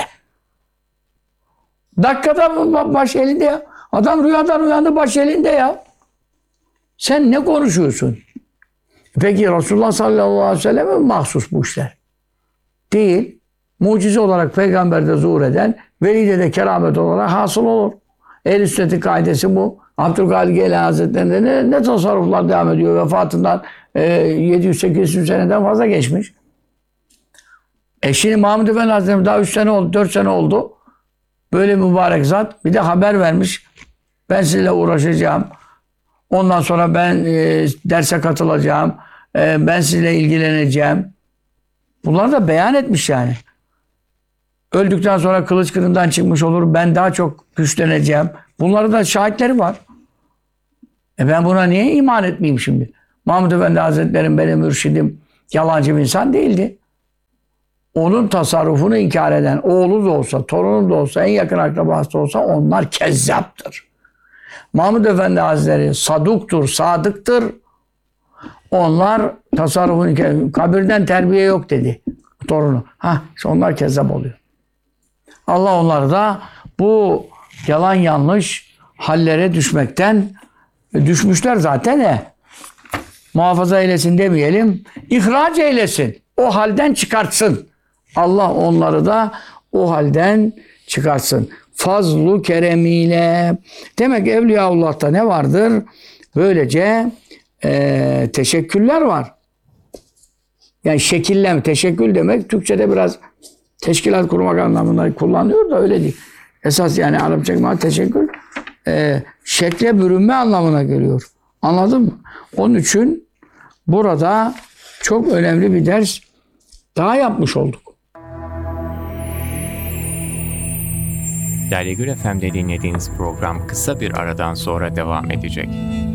Dakikada baş elinde ya. Adam rüyadan uyandı baş elinde ya. Sen ne konuşuyorsun? Peki Resulullah sallallahu aleyhi ve sellem'e mahsus bu işler? Değil. Mucize olarak peygamberde zuhur eden, velide de keramet olarak hasıl olur. Ehl-i sünnetin kaidesi bu. Abdülkadir Geylani Hazretleri'nde ne, ne tasarruflar devam ediyor. Vefatından e, yedi yüz sekiz yüz seneden fazla geçmiş. E şimdi Mahmud Efendi Hazretleri daha üç sene oldu, dört sene oldu. Böyle mübarek zat bir de haber vermiş. Ben sizinle uğraşacağım. Ondan sonra ben e, derse katılacağım. E, ben sizinle ilgileneceğim. Bunları da beyan etmiş yani. Öldükten sonra kılıç kırından çıkmış olur. Ben daha çok güçleneceğim. Bunların da şahitleri var. E ben buna niye iman etmeyeyim şimdi? Mahmud Efendi Hazretleri'nin benim mürşidim yalancı bir insan değildi. Onun tasarrufunu inkar eden oğlu da olsa, torunu da olsa, en yakın akrabası da olsa onlar kezzaptır. Mahmud Efendi Hazretleri saduktur, sadıktır. Onlar tasarrufunu inkar eden, kabirden terbiye yok dedi torunu. Hah, işte onlar kezzap oluyor. Allah onları da bu yalan yanlış hallere düşmekten düşmüşler zaten de muhafaza eylesin demeyelim, ihraç eylesin. O halden çıkartsın. Allah onları da o halden çıkartsın. Fazlu keremiyle. Demek Evliyaullah'ta ne vardır? Böylece e, teşekküller var. Yani şekillem, teşekkül demek Türkçe'de biraz teşkilat kurmak anlamında kullanılıyor da öyle değil. Esas yani Arapça teşekkül e, şekle bürünme anlamına geliyor. Anladın mı? Onun için burada çok önemli bir ders daha yapmış olduk. Lale Gül F M'de dinlediğiniz program kısa bir aradan sonra devam edecek.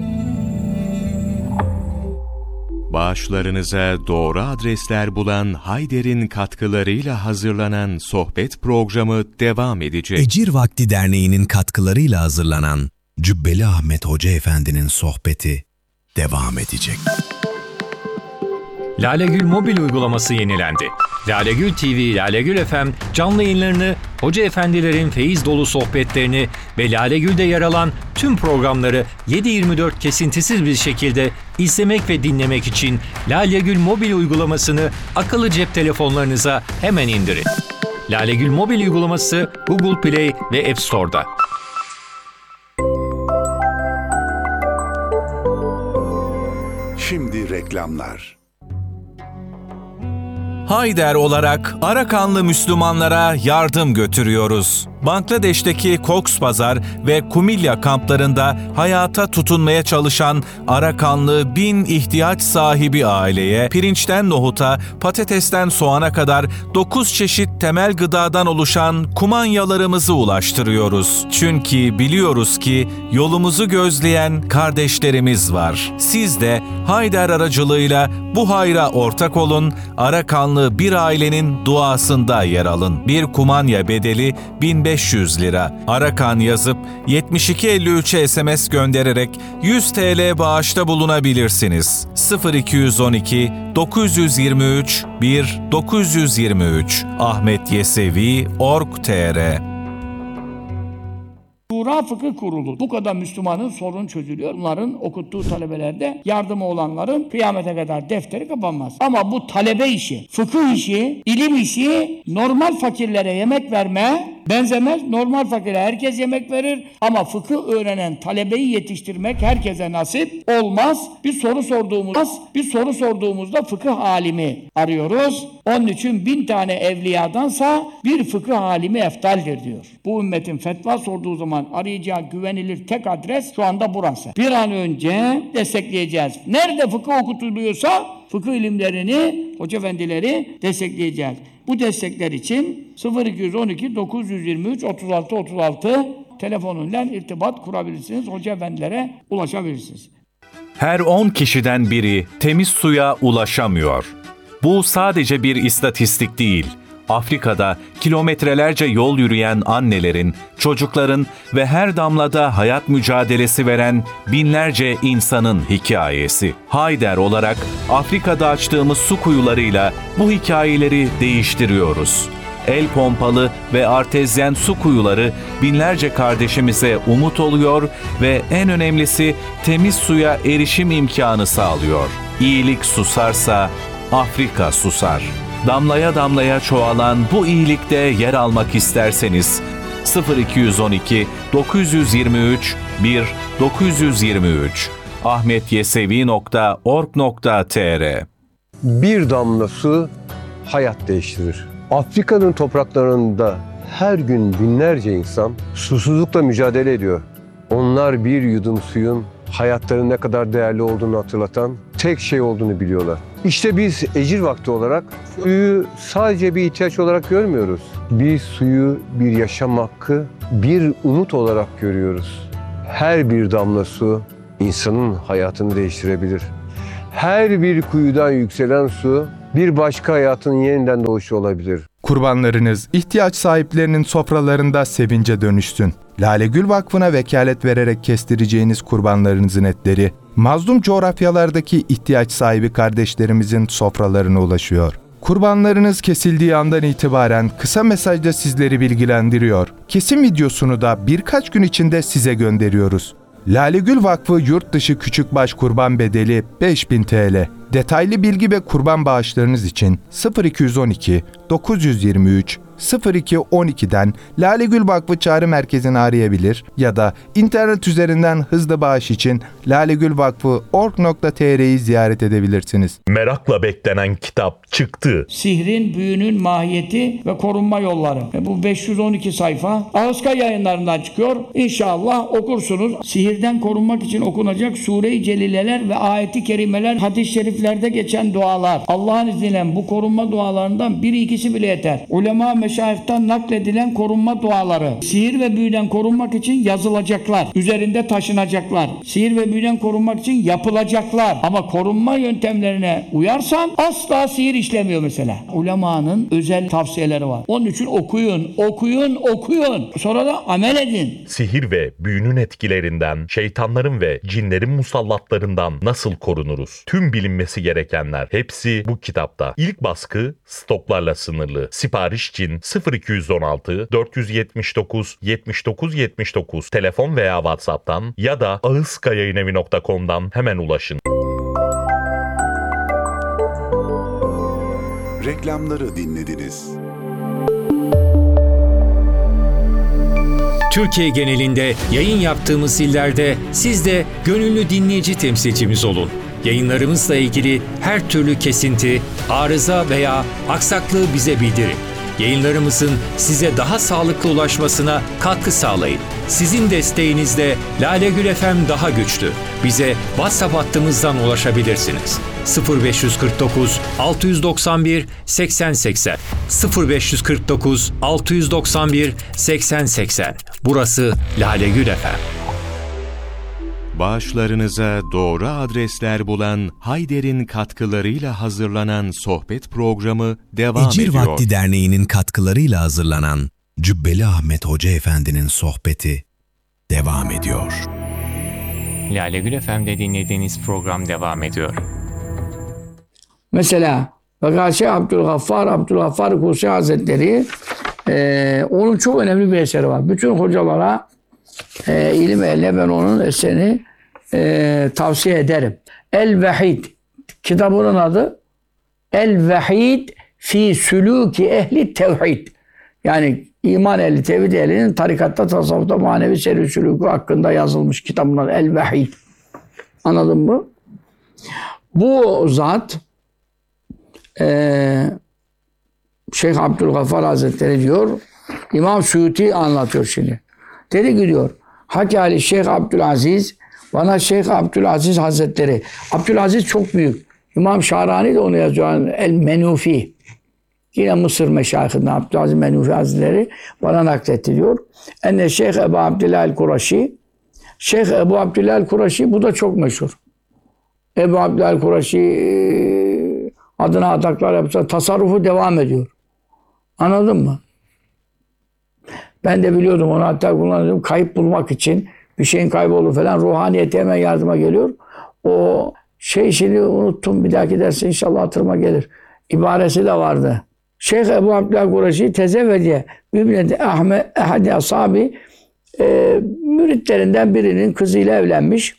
Bağışlarınıza doğru adresler bulan Hayder'in katkılarıyla hazırlanan sohbet programı devam edecek. Ecir Vakti Derneği'nin katkılarıyla hazırlanan Cübbeli Ahmet Hoca Efendi'nin sohbeti devam edecek. Lale Gül mobil uygulaması yenilendi. Lale Gül T V, Lale Gül F M canlı yayınlarını, hoca efendilerin feyiz dolu sohbetlerini ve Lale Gül'de yer alan tüm programları yedi yirmi dört kesintisiz bir şekilde izlemek ve dinlemek için Lale Gül mobil uygulamasını akıllı cep telefonlarınıza hemen indirin. Lale Gül mobil uygulaması Google Play ve App Store'da. Şimdi reklamlar. Hayder olarak Arakanlı Müslümanlara yardım götürüyoruz. Bangladeş'teki Cox's Bazar ve Kumilya kamplarında hayata tutunmaya çalışan Arakanlı bin ihtiyaç sahibi aileye pirinçten nohuta, patatesten soğana kadar dokuz çeşit temel gıdadan oluşan kumanyalarımızı ulaştırıyoruz. Çünkü biliyoruz ki yolumuzu gözleyen kardeşlerimiz var. Siz de Hayder aracılığıyla bu hayra ortak olun, Arakanlı bir ailenin duasında yer alın. Bir kumanya bedeli bin beş yüz lira. Arakan yazıp yetmiş iki elli üçe S M S göndererek yüz TL bağışta bulunabilirsiniz. sıfır iki yüz on iki dokuz yüz yirmi üç bir dokuz yüz yirmi üç Ahmet Yesevi nokta org nokta tr. Şura Fıkıh Kurulu. Bu kadar Müslümanın sorun çözülüyor. Bunların okuttuğu talebelerde yardımı olanların kıyamete kadar defteri kapanmaz. Ama bu talebe işi, fıkıh işi, ilim işi normal fakirlere yemek verme benzemez. Normal fakire herkes yemek verir ama fıkıh öğrenen talebeyi yetiştirmek herkese nasip olmaz. Bir soru sorduğumuz, bir soru sorduğumuzda fıkıh alimi arıyoruz. Onun için bin tane evliyadansa bir fıkıh alimi eftaldir diyor. Bu ümmetin fetva sorduğu zaman arayacağı güvenilir tek adres şu anda burası. Bir an önce destekleyeceğiz. Nerede fıkıh okutuluyorsa fıkıh ilimlerini, hoca efendileri destekleyeceğiz. Bu destekler için sıfır iki yüz on iki dokuz yüz yirmi üç otuz altı otuz altı telefonuyla irtibat kurabilirsiniz. Hoca efendilere ulaşabilirsiniz. Her on kişiden biri temiz suya ulaşamıyor. Bu sadece bir istatistik değil. Afrika'da kilometrelerce yol yürüyen annelerin, çocukların ve her damlada hayat mücadelesi veren binlerce insanın hikayesi. Hayder olarak Afrika'da açtığımız su kuyularıyla bu hikayeleri değiştiriyoruz. El pompalı ve artezyen su kuyuları binlerce kardeşimize umut oluyor ve en önemlisi temiz suya erişim imkanı sağlıyor. İyilik susarsa Afrika susar. Damlaya damlaya çoğalan bu iyilikte yer almak isterseniz sıfır iki yüz on iki dokuz yüz yirmi üç bir dokuz yüz yirmi üç ahmet yesevi nokta org nokta tr. Bir damla su hayat değiştirir. Afrika'nın topraklarında her gün binlerce insan susuzlukla mücadele ediyor. Onlar bir yudum suyun hayatlarının ne kadar değerli olduğunu hatırlatan tek şey olduğunu biliyorlar. İşte biz ecir vakti olarak suyu sadece bir ihtiyaç olarak görmüyoruz. Biz suyu bir yaşam hakkı, bir umut olarak görüyoruz. Her bir damla su insanın hayatını değiştirebilir. Her bir kuyudan yükselen su bir başka hayatın yeniden doğuşu olabilir. Kurbanlarınız ihtiyaç sahiplerinin sofralarında sevince dönüşsün. Lale Gül Vakfı'na vekalet vererek kestireceğiniz kurbanlarınızın etleri, mazlum coğrafyalardaki ihtiyaç sahibi kardeşlerimizin sofralarına ulaşıyor. Kurbanlarınız kesildiği andan itibaren kısa mesajda sizleri bilgilendiriyor. Kesim videosunu da birkaç gün içinde size gönderiyoruz. Lale Gül Vakfı yurt dışı küçükbaş kurban bedeli beş bin TL. Detaylı bilgi ve kurban bağışlarınız için sıfır iki yüz on iki dokuz yüz yirmi üç sıfır iki on iki'den Lale Gül Vakfı Çağrı Merkezi'ni arayabilir ya da internet üzerinden hızlı bağış için lalegülvakfı nokta org nokta tr'yi ziyaret edebilirsiniz. Merakla beklenen kitap çıktı. Sihrin, büyünün mahiyeti ve korunma yolları. E bu beş yüz on iki sayfa Ağızka Yayınlarından çıkıyor. İnşallah okursunuz. Sihirden korunmak için okunacak Sure-i Celileler ve ayeti kerimeler, hadis-i şeriflerde geçen dualar. Allah'ın izniyle bu korunma dualarından biri ikisi bile yeter. Ulema meşayihten nakledilen korunma duaları. Sihir ve büyüden korunmak için yazılacaklar. Üzerinde taşınacaklar. Sihir ve büyüden korunmak için yapılacaklar. Ama korunma yöntemlerine uyarsan asla sihir işlemiyor mesela. Ulemanın özel tavsiyeleri var. Onun için okuyun, okuyun, okuyun. Sonra da amel edin. Sihir ve büyünün etkilerinden, şeytanların ve cinlerin musallatlarından nasıl korunuruz? Tüm bilinmesi gerekenler hepsi bu kitapta. İlk baskı stoklarla sınırlı. Sipariş için sıfır iki yüz on altı dört yüz yetmiş dokuz yetmiş dokuz yetmiş dokuz telefon veya WhatsApp'tan ya da ağızkayayinevi nokta com'dan hemen ulaşın. Reklamları dinlediniz. Türkiye genelinde yayın yaptığımız illerde siz de gönüllü dinleyici temsilcimiz olun. Yayınlarımızla ilgili her türlü kesinti, arıza veya aksaklığı bize bildirin. Yayınlarımızın size daha sağlıklı ulaşmasına katkı sağlayın. Sizin desteğinizle Lale Gül F M daha güçlü. Bize WhatsApp hattımızdan ulaşabilirsiniz. sıfır beş kırk dokuz altı doksan bir seksen seksen sıfır beş kırk dokuz altı doksan bir seksen seksen. Burası Lale Gül F M. Bağışlarınıza doğru adresler bulan Hayder'in katkılarıyla hazırlanan sohbet programı devam Ecir ediyor. Vakti Derneği'nin katkılarıyla hazırlanan Cübbeli Ahmet Hoca Efendi'nin sohbeti devam ediyor. Lale Gül F M'de dinlediğiniz program devam ediyor. Mesela Vakâşe Abdülgaffar, Abdülgaffar Kusi Hazretleri e, onun çok önemli bir eseri var. Bütün hocalara e, ilim ehline ben onun eserini e, tavsiye ederim. El-Vehid kitabının adı El-Vehid fi sülûki ehli tevhid. Yani iman ehli, tevhid ehlinin tarikatta, tasavvufta, manevi seyri sülûkü hakkında yazılmış kitabın adı El-Vehid. Anladın mı? Bu zat Ee, Şeyh Abdülgaffar Hazretleri diyor, İmam Suyuti anlatıyor şimdi. Dedi ki diyor, Hakâli Şeyh Abdülaziz, bana Şeyh Abdülaziz Hazretleri, Abdülaziz çok büyük. İmam Şahrani de onu yazıyor, El Menufi. Yine Mısır meşayihinden Abdülaziz Menufi Hazretleri bana nakletti diyor. Enne Şeyh Ebu Abdillah el-Kuraşi, Şeyh Ebu Abdillah el-Kuraşi, bu da çok meşhur. Ebu Abdillah el-Kuraşi adına ataklar yapsa tasarrufu devam ediyor. Anladın mı? Ben de biliyordum onu, hatta kullanıyordum. Kayıp bulmak için bir şeyin kaybolur falan. Ruhaniyete hemen yardıma geliyor. O şey şimdi unuttum. Bir dahaki derse inşallah hatırıma gelir. İbaresi de vardı. Şeyh Ebu Abdülhak Kureşi tezevvece Bibneti Ahmet Ehadi Ashabi e, müritlerinden birinin kızıyla evlenmiş.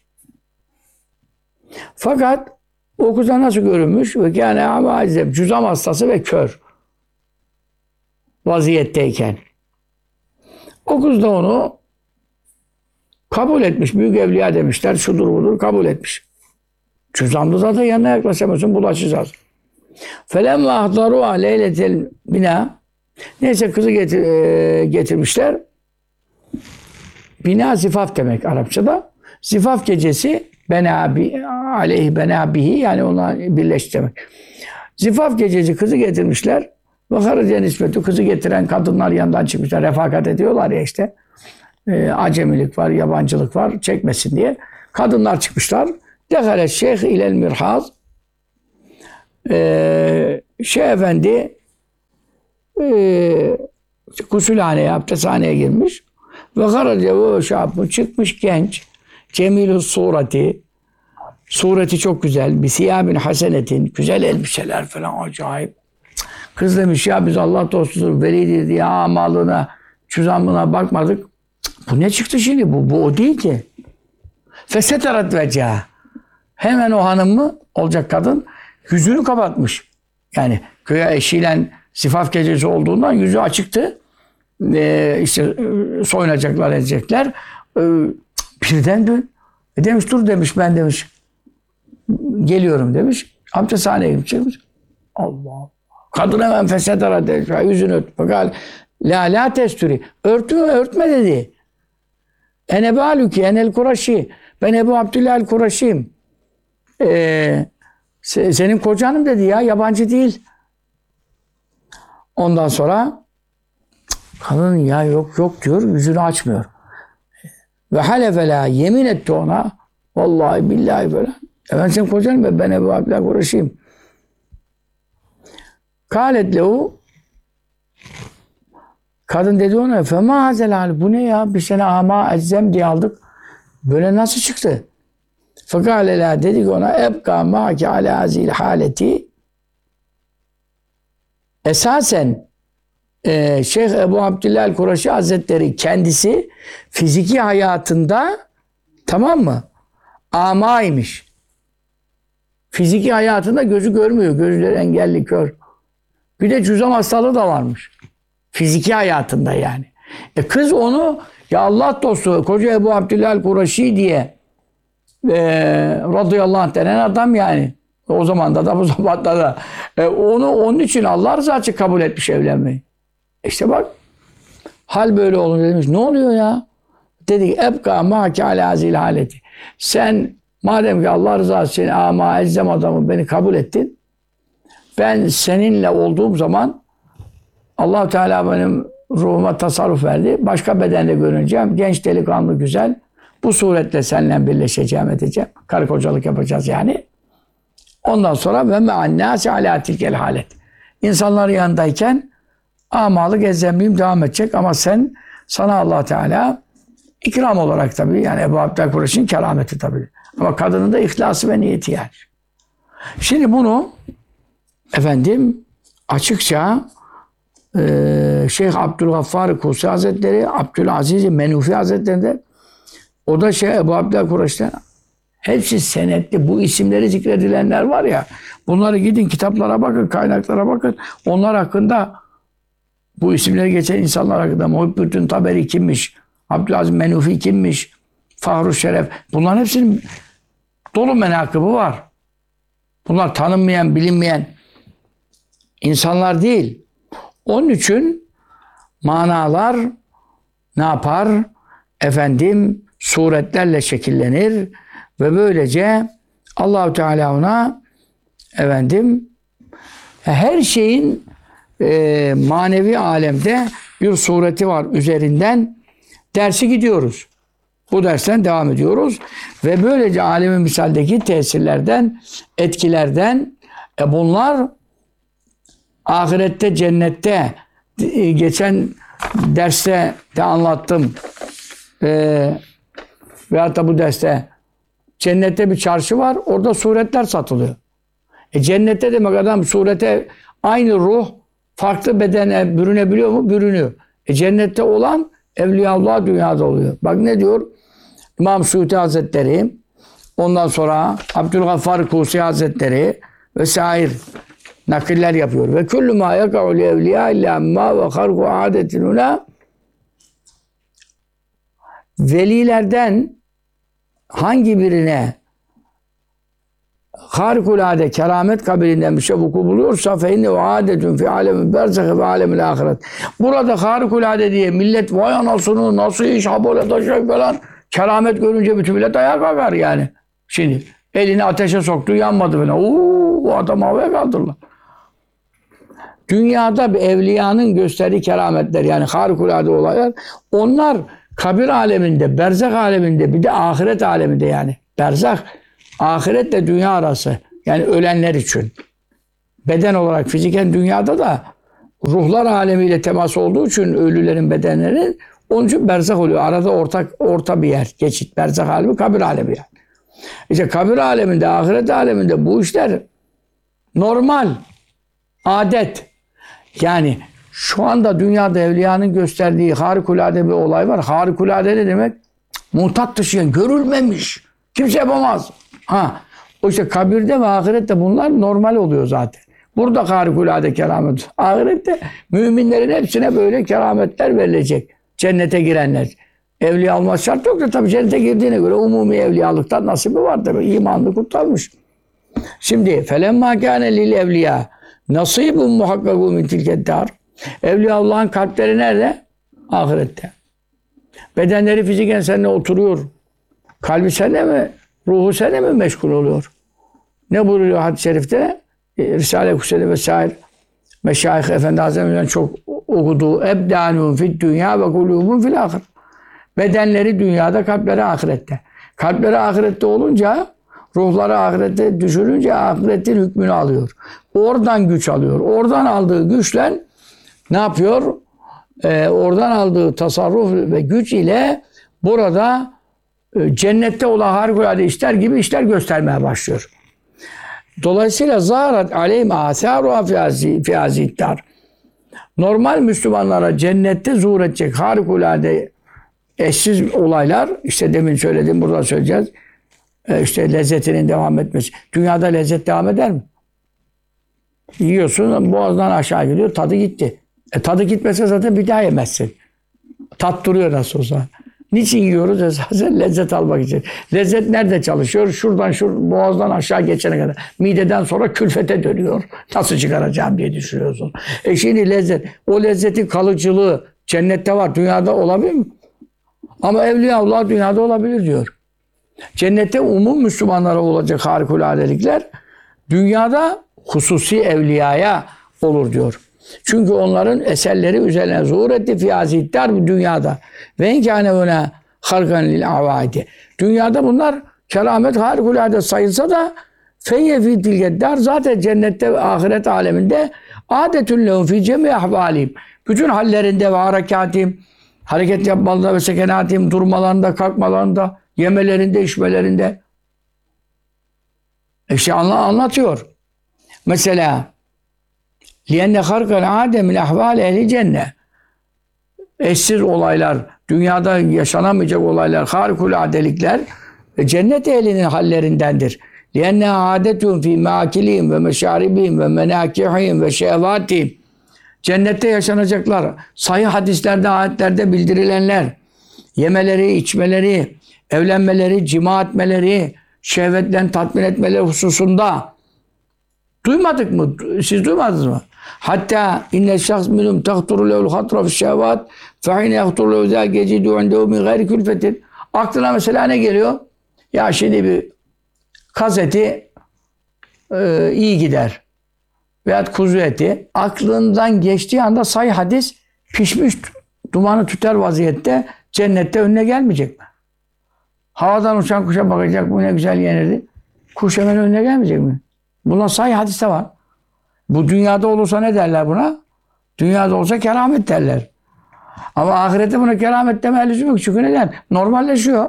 Fakat o kıza nasıl görünmüş? Ve kâne amâizem, cüzam hastası ve kör vaziyetteyken. O kız da onu kabul etmiş. Büyük evliya demişler. Şudur budur kabul etmiş. Cüzamlı zaten yanına yaklaşamıyorsun. Bulaşacağız. Felemme ahdaru leyletel bina. Neyse kızı getir, e, getirmişler. Bina zifaf demek Arapçada. Zifaf gecesi benabi aleyhi benabihi, yani ona birleş demek. Zifaf gecesi kızı getirmişler. Bakarıca nispeti, kızı getiren kadınlar yandan çıkmışlar. Refakat ediyorlar ya işte. E, acemilik var, yabancılık var. Çekmesin diye. Kadınlar çıkmışlar. Dehale şeyh ilel mirhaz. Ee, Şeyh Efendi e, gusülhaneye, abdesthaneye girmiş. Ve garaca o şapı çıkmış genç. Cemilus sureti. Sureti çok güzel. Bir siyabin hasenetin. Güzel elbiseler falan acayip. Kız demiş ya biz Allah dostudur, velidir diye amalına, cüzamına bakmadık. Bu ne çıktı şimdi? Bu, bu o değil ki. Feseterat veca. Hemen o hanım mı olacak kadın yüzünü kapatmış. Yani köye eşiyle zifaf gecesi olduğundan yüzü açıktı. Ee, işte soyunacaklar, edecekler. Ee, birden dön. E demiş dur demiş ben demiş. Geliyorum demiş. Abdesthaneye gitmiş. Allah Allah. Kadın hemen feseterat veca. Yüzünü ört. Fakat la la testüri. Örtme örtme dedi. Ene balüki enel kuraşi. Ben Ebu Abdüllah el-Kuraşi'yim. Ee, senin kocanım dedi ya, yabancı değil. Ondan sonra kadın ya yok yok diyor, yüzünü açmıyor. Ve halefela yemin etti ona. Vallahi billahi böyle. Ben senin kocanım, ben Ebu Abdüllah el-Kuraşi'yim. Kâlet lehu. Kadın dedi ona fema hazel hal. Bu ne ya? Bir sene ama ezzem diye aldık. Böyle nasıl çıktı? Fekâle lâ dedik ona ebkâ mâki alâ azîl hâleti. Esasen e, Şeyh Ebu Abdüllah el-Kuraşi Hazretleri kendisi fiziki hayatında, tamam mı? Amaymış. Fiziki hayatında gözü görmüyor. Gözleri engelli, kör. Bir de cüzam hastalığı da varmış. Fiziki hayatında yani. E kız onu ya Allah dostu koca Ebu Abdüllah el-Kuraşi diye e, radıyallahu anh denen adam yani. O zamanda da bu zamanda da. E, onu onun için Allah rızası için kabul etmiş evlenmeyi. İşte bak hal böyle olunca demiş ne oluyor ya? Dedi ebka mâki alâ azîl hâleti. Sen madem ki Allah rızası için ama ezzem adamı beni kabul ettin. Ben seninle olduğum zaman Allah Teala benim ruhuma tasarruf verdi. Başka bedenle görüneceğim. Genç, delikanlı, güzel. Bu suretle seninle birleşeceğim, edeceğim. Karı kocalık yapacağız yani. Ondan sonra ve me'annâsi alâ tilkel halet. İnsanların yanındayken amalık ezzemliğim devam edecek ama sen, sana Allah Teala ikram olarak tabii yani Ebu Abdüllah Kuraşi'nin kerameti tabii. Ama kadının da ihlası ve niyeti yani. Şimdi bunu efendim açıkça Ee, Şeyh Abdülgaffar Kusi Hazretleri, Abdülaziz Menufi Hazretleri de o da şey Ebu Abdüllah Kuraşi'den hepsi senetli. Bu isimleri zikredilenler var ya, bunları gidin kitaplara bakın, kaynaklara bakın. Onlar hakkında, bu isimleri geçen insanlar hakkında Muhibbüddin Taberi kimmiş, Abdülaziz Menufi kimmiş, Fahru Şeref, bunların hepsinin dolu menakıbı var. Bunlar tanınmayan, bilinmeyen insanlar değil. Onun için manalar ne yapar? Efendim suretlerle şekillenir ve böylece Allah-u Teala ona efendim her şeyin e, manevi alemde bir sureti var üzerinden dersi gidiyoruz. Bu dersten devam ediyoruz ve böylece alemi misaldeki tesirlerden, etkilerden e, bunlar ahirette, cennette geçen derste de anlattım. Ee, veyahut da bu derste cennette bir çarşı var. Orada suretler satılıyor. E cennette demek adam surete aynı ruh farklı bedene bürünebiliyor mu? Bürünüyor. E cennette olan Evliyaullah dünyada oluyor. Bak ne diyor? İmam Suyuti Hazretleri, ondan sonra Abdülgaffar Kusi Hazretleri vesaire nakiller yapıyor. Ve kullu ma yaka'u li evliya illa ma ve harku adetin ula. Velilerden hangi birine harikulade keramet kabilinden bir şey vuku buluyorsa fe inne adetun fi alemi berzah ve alemil ahiret. Burada harikulade diye millet vay anasını nasıl iş ha böyle da şey falan keramet görünce bütün millet ayağa kalkar yani. Şimdi elini ateşe soktu yanmadı falan. Uuu bu adam havaya kaldırırlar. Dünyada bir evliyanın gösterdiği kerametler yani harikulade olaylar onlar kabir aleminde, berzak aleminde, bir de ahiret aleminde yani. Berzak, ahiretle dünya arası. Yani ölenler için. Beden olarak fiziken dünyada da ruhlar alemiyle temas olduğu için ölülerin bedenleri, onun için berzak oluyor. Arada ortak orta bir yer. Geçit. Berzak alemi, kabir alemi yani. İşte kabir aleminde, ahiret aleminde bu işler normal. Adet. Yani şu anda dünyada evliyanın gösterdiği harikulade bir olay var. Harikulade ne demek? Mutat dışı, yani görülmemiş. Kimse yapamaz. Ha. O işte kabirde ve ahirette bunlar normal oluyor zaten. Burada harikulade keramet. Ahirette müminlerin hepsine böyle kerametler verilecek. Cennete girenler. Evliya olmaz şart yok da tabii cennete girdiğine göre umumi evliyalıktan nasibi var tabii. İmanını kurtarmış. Şimdi felemma kâne lil evliya nasibun muhakkakû min tilkeddâr. Evliya Allah'ın kalpleri nerede? Ahirette. Bedenleri fiziken seninle oturuyor. Kalbi seninle mi? Ruhu seninle mi meşgul oluyor? Ne buyuruyor hadis-i şerifte? Risale-i Kutsiyede vesaire Meşayih Efendi Hazretleri'nin çok okuduğu ebdânûn fid dünya ve kulûbûn fil ahir. Bedenleri dünyada, kalpleri ahirette. Kalpleri ahirette olunca, ruhları ahirette düşürünce ahiretin hükmünü alıyor. Oradan güç alıyor. Oradan aldığı güçle ne yapıyor? Ee, oradan aldığı tasarruf ve güç ile burada e, cennette olan harikulade işler gibi işler göstermeye başlıyor. Dolayısıyla zaharat aleyhim âsâruha fi hazîddâr. Normal Müslümanlara cennette zuhur edecek harikulade eşsiz olaylar, işte demin söyledim, burada söyleyeceğiz. E işte lezzetinin devam etmesi. Dünyada lezzet devam eder mi? Yiyorsun, boğazdan aşağı gidiyor, tadı gitti. E tadı gitmese zaten bir daha yemezsin. Tat duruyor nasıl olsa. Niçin yiyoruz? Esasen lezzet almak için. Lezzet nerede çalışıyor? Şuradan şu boğazdan aşağı geçene kadar. Mideden sonra külfete dönüyor. Nasıl çıkaracağım diye düşünüyorsun. E şimdi lezzet. O lezzetin kalıcılığı cennette var. Dünyada olabilir mi? Ama Evliyaullah dünyada olabilir diyor. Cennette umum Müslümanlara olacak harikuladelikler dünyada hususi evliyaya olur diyor. Çünkü onların eserleri üzerine zuhur etti fiyazitler dünyada. Ve inkâne öne halkan lil avaidi. Dünyada bunlar keramet harikulade sayılsa da feyye fi tilkeddar zaten cennette ve ahiret aleminde adetün lehum fi cemi ahvalim. Bütün hallerinde ve harekatihim, hareket yapmalarında ve sekenatihim, durmalarında, kalkmalarında, yemelerinde, içmelerinde. İşte anlatıyor. Mesela لِيَنَّ خَرْقَ الْعَادَ مِنْ اَحْوَالِ اَهْلِ cennet. Eşsiz olaylar, dünyada yaşanamayacak olaylar, harikuladelikler cennet ehlinin hallerindendir. لِيَنَّ عَادَتُهُمْ فِي مَاكِلِهِمْ وَمَشَارِبِهِمْ وَمَنَاكِحِهِمْ وَشَهَوَاتِهِمْ. Cennette yaşanacaklar, sahih hadislerde, ayetlerde bildirilenler, yemeleri, içmeleri, evlenmeleri, cima etmeleri, şehvetle tatmin etmeleri hususunda duymadık mı? Siz duymadınız mı? Hatta inne şahs minhum tahturu lehul hatra fi şehvat fe hine yahturu lehu zâ gecidu indehu min gayri külfetin. Aklına mesela ne geliyor? Ya şimdi bir kaz eti e, iyi gider. Veyahut kuzu eti. Aklından geçtiği anda sahih hadis pişmiş dumanı tüter vaziyette cennette önüne gelmeyecek mi? Havadan uçan kuşa bakacak, bu ne güzel yenirdi. Kuş hemen önüne gelmeyecek mi? Bunlar sahih hadiste var. Bu dünyada olursa ne derler buna? Dünyada olsa keramet derler. Ama ahirette buna keramet deme lüzum yok. Çünkü neden? Normalleşiyor.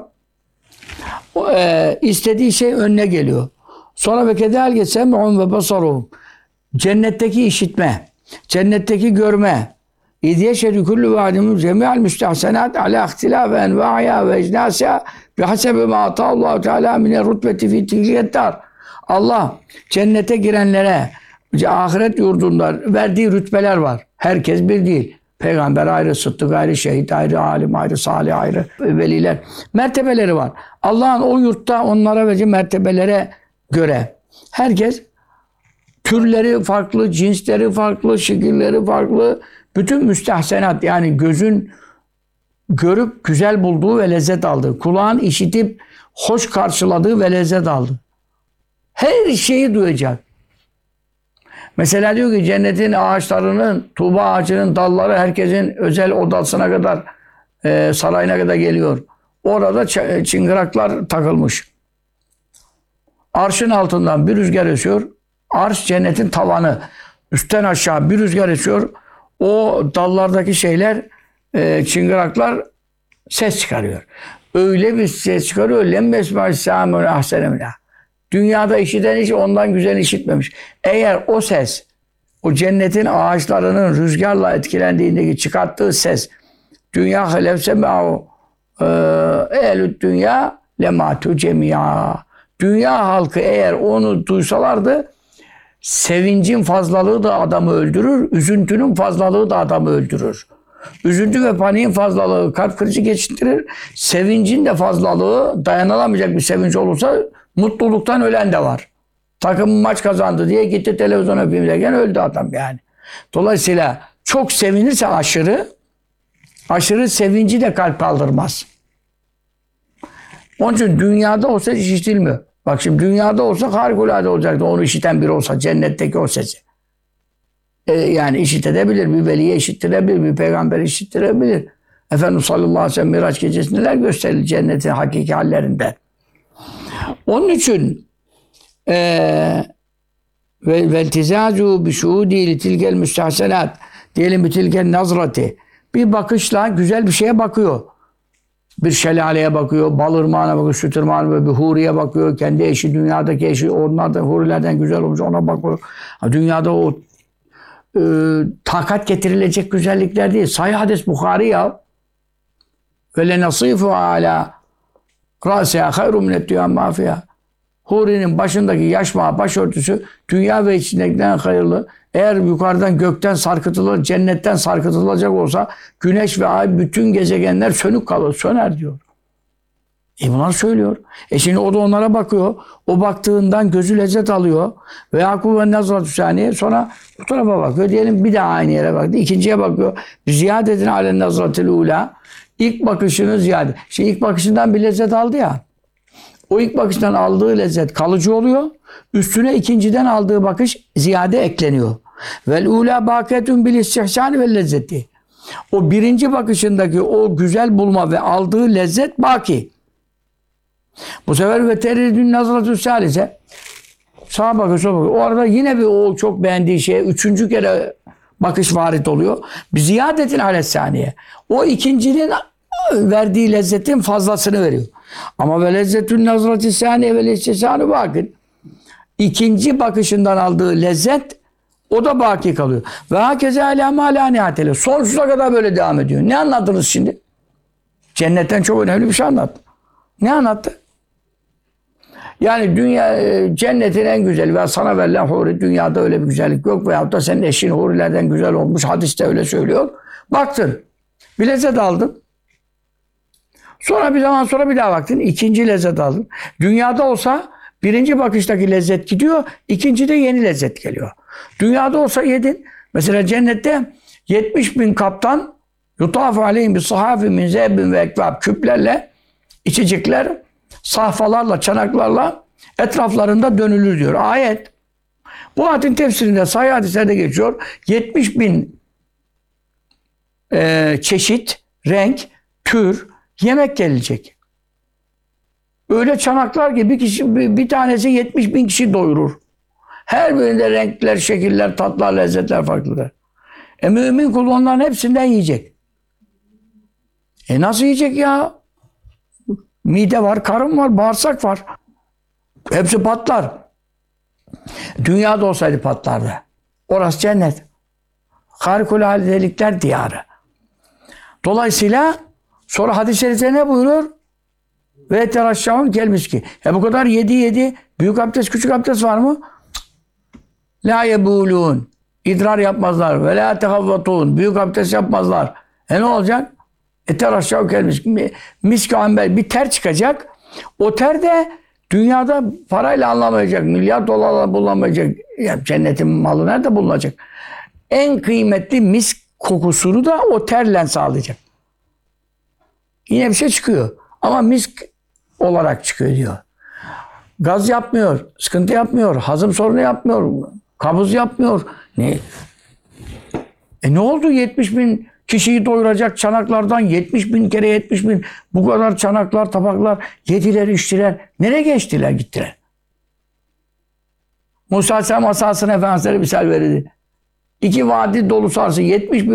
O, e, istediği şey önüne geliyor. Sonra ve kedâlge sem'un ve basaruhum. Cennetteki işitme, cennetteki görme. İdiye şerî kullu vâdimû cemî'al müstahsenât alâ ihtilâf envâ'yâ ve ecnâsâ bihasebi mâ atâllâhu teâlâ mine rutbeti fî tilkeddâr. Allah cennete girenlere ahiret yurdunda verdiği rütbeler var. Herkes bir değil. Peygamber ayrı, sıddık ayrı, şehit ayrı, alim ayrı, salih ayrı, veliler. Mertebeleri var. Allah'ın o yurtta onlara verdiği mertebelere göre herkes türleri farklı, cinsleri farklı, şekilleri farklı. Bütün müstahsenat yani gözün görüp güzel bulduğu ve lezzet aldığı, kulağın işitip hoş karşıladığı ve lezzet aldığı. Her şeyi duyacak. Mesela diyor ki cennetin ağaçlarının, tuğba ağacının dalları herkesin özel odasına kadar e, sarayına kadar geliyor. Orada ç- çıngıraklar takılmış. Arşın altından bir rüzgar esiyor. Arş cennetin tavanı. Üstten aşağı bir rüzgar esiyor. O dallardaki şeyler, e, çıngıraklar ses çıkarıyor. Öyle bir ses çıkarıyor. Lemmesmâ sâmûn ahsenemlâ. Dünyada işiten hiç ondan güzel işitmemiş. Eğer o ses, o cennetin ağaçlarının rüzgarla etkilendiğindeki çıkarttığı ses, dünya halevsemâhu ehlü't dünya lemâtû cemîâ. Dünya halkı eğer onu duysalardı, sevincin fazlalığı da adamı öldürür, üzüntünün fazlalığı da adamı öldürür. Üzüntü ve paniğin fazlalığı kalp krizi geçirir. Sevincin de fazlalığı, dayanılamayacak bir sevinç olursa mutluluktan ölen de var. Takım maç kazandı diye gitti televizyona film derken öldü adam yani. Dolayısıyla çok sevinirse aşırı, aşırı sevinci de kalp kaldırmaz. Onun için dünyada o ses işitilmiyor. Bak şimdi dünyada olsa harikulade olacaktı. Onu işiten biri olsa, cennetteki o sesi. E, yani işitebilir, bir veliye işittirebilir, bir peygamber işittirebilir. Efendimiz sallallahu aleyhi ve sellem Miraç gecesi neler gösterir cennetin hakiki hallerinde. Onun için ve veltizazu bi şuudi li tilkel müstahsenat diyelim bi tilkel nazrati, bir bakışla güzel bir şeye bakıyor. Bir şelaleye bakıyor, balırmağına bakıyor, süt ırmağına, bir huriye bakıyor, kendi eşi, dünyadaki eşi, onlar da hurilerden güzel olmuş, ona bakıyor. Dünyada o e, takat getirilecek güzellikler değil. Sahih hadis Bukhari ya. Ve le nasifu ala rasiha hayru mined dünya ma fiha. Huri'nin başındaki yaşma, başörtüsü dünya ve içindekinden hayırlı. Eğer yukarıdan gökten sarkıtılır, cennetten sarkıtılacak olsa güneş ve ay, bütün gezegenler sönük kalır, söner diyor. E bunlar söylüyor. E şimdi o da onlara bakıyor. O baktığından gözü lezzet alıyor. Ve yakû ve nazratü saniye, sonra bu tarafa bakıyor. Diyelim bir daha aynı yere baktı. İkinciye bakıyor. Ziyadetin alen nazratil ula. İlk bakışını ziyade. Şimdi ilk bakışından bir lezzet aldı ya. O ilk bakıştan aldığı lezzet kalıcı oluyor. Üstüne ikinciden aldığı bakış ziyade ekleniyor. Vel ula baketun bil istihsani vel lezzeti. O birinci bakışındaki o güzel bulma ve aldığı lezzet baki. Bu sefer ve teridün nazratü salise. Sağa bakıyor, sola bakıyor. O arada yine bir o çok beğendiği şeye üçüncü kere bakış varit oluyor. Bir ziyadetin ales saniye. O ikincinin verdiği lezzetin fazlasını veriyor. Ama ve lezzetün nazrati saniye ve lezzetü bakın. İkinci bakışından aldığı lezzet o da baki kalıyor. Ve hakeze alâmâ lâ nihatele. Sonsuza kadar böyle devam ediyor. Ne anlattınız şimdi? Cennetten çok önemli bir şey anlattı. Ne anlattı? Yani dünya, cennetin en güzeli ve sana verilen huri, dünyada öyle bir güzellik yok. Veyahut da senin eşin hurilerden güzel olmuş. Hadiste öyle söylüyor. Baktın. Bir lezzet aldın. Sonra bir zaman sonra bir daha baktın. İkinci lezzet aldın. Dünyada olsa birinci bakıştaki lezzet gidiyor. İkincide yeni lezzet geliyor. Dünyada olsa yedin. Mesela cennette yetmiş bin kaptan yutafu aleyhim bi sahafi min zebin ve ekvab, küplerle, içecekler, sahfalarla, çanaklarla etraflarında dönülür diyor. Ayet. Bu ayetin tefsirinde sahih hadislerde geçiyor. yetmiş bin e, çeşit, renk, tür yemek gelecek. Öyle çanaklar ki bir kişi, bir, bir tanesi yetmiş bin kişi doyurur. Her birinde renkler, şekiller, tatlar, lezzetler farklıdır. E mümin kul onların hepsinden yiyecek. E nasıl yiyecek ya? Mide var, karın var, bağırsak var. Hepsi patlar. Dünyada olsaydı patlardı. Orası cennet. Harikuladelikler diyarı. Dolayısıyla sonra hadis-i şerifte ne buyuruyor? Ve teraşşahun kelmiski. E bu kadar yedi yedi. Büyük abdest, küçük abdest var mı? La yebulun. İdrar yapmazlar. Ve la tehavvatun. Büyük abdest yapmazlar. E ne olacak? E teraşşahun kelmiski. Misk-i amber. Bir ter çıkacak. O ter de dünyada parayla alınamayacak. Milyar dolarla bulunamayacak. Yani cennetin malı nerede bulunacak? En kıymetli misk kokusunu da o terle sağlayacak. Yine bir şey çıkıyor. Ama misk olarak çıkıyor diyor. Gaz yapmıyor, sıkıntı yapmıyor, hazım sorunu yapmıyor, kabız yapmıyor. Ne? E ne oldu? yetmiş bin kişiyi doyuracak çanaklardan yetmiş bin kere yetmiş bin bu kadar çanaklar, tabaklar yediler, içtiler. Nereye geçtiler, gittiler? Musa Aleyhisselam asasına Efendimiz'e misal verildi. İki vadi dolusu arası yetmiş bin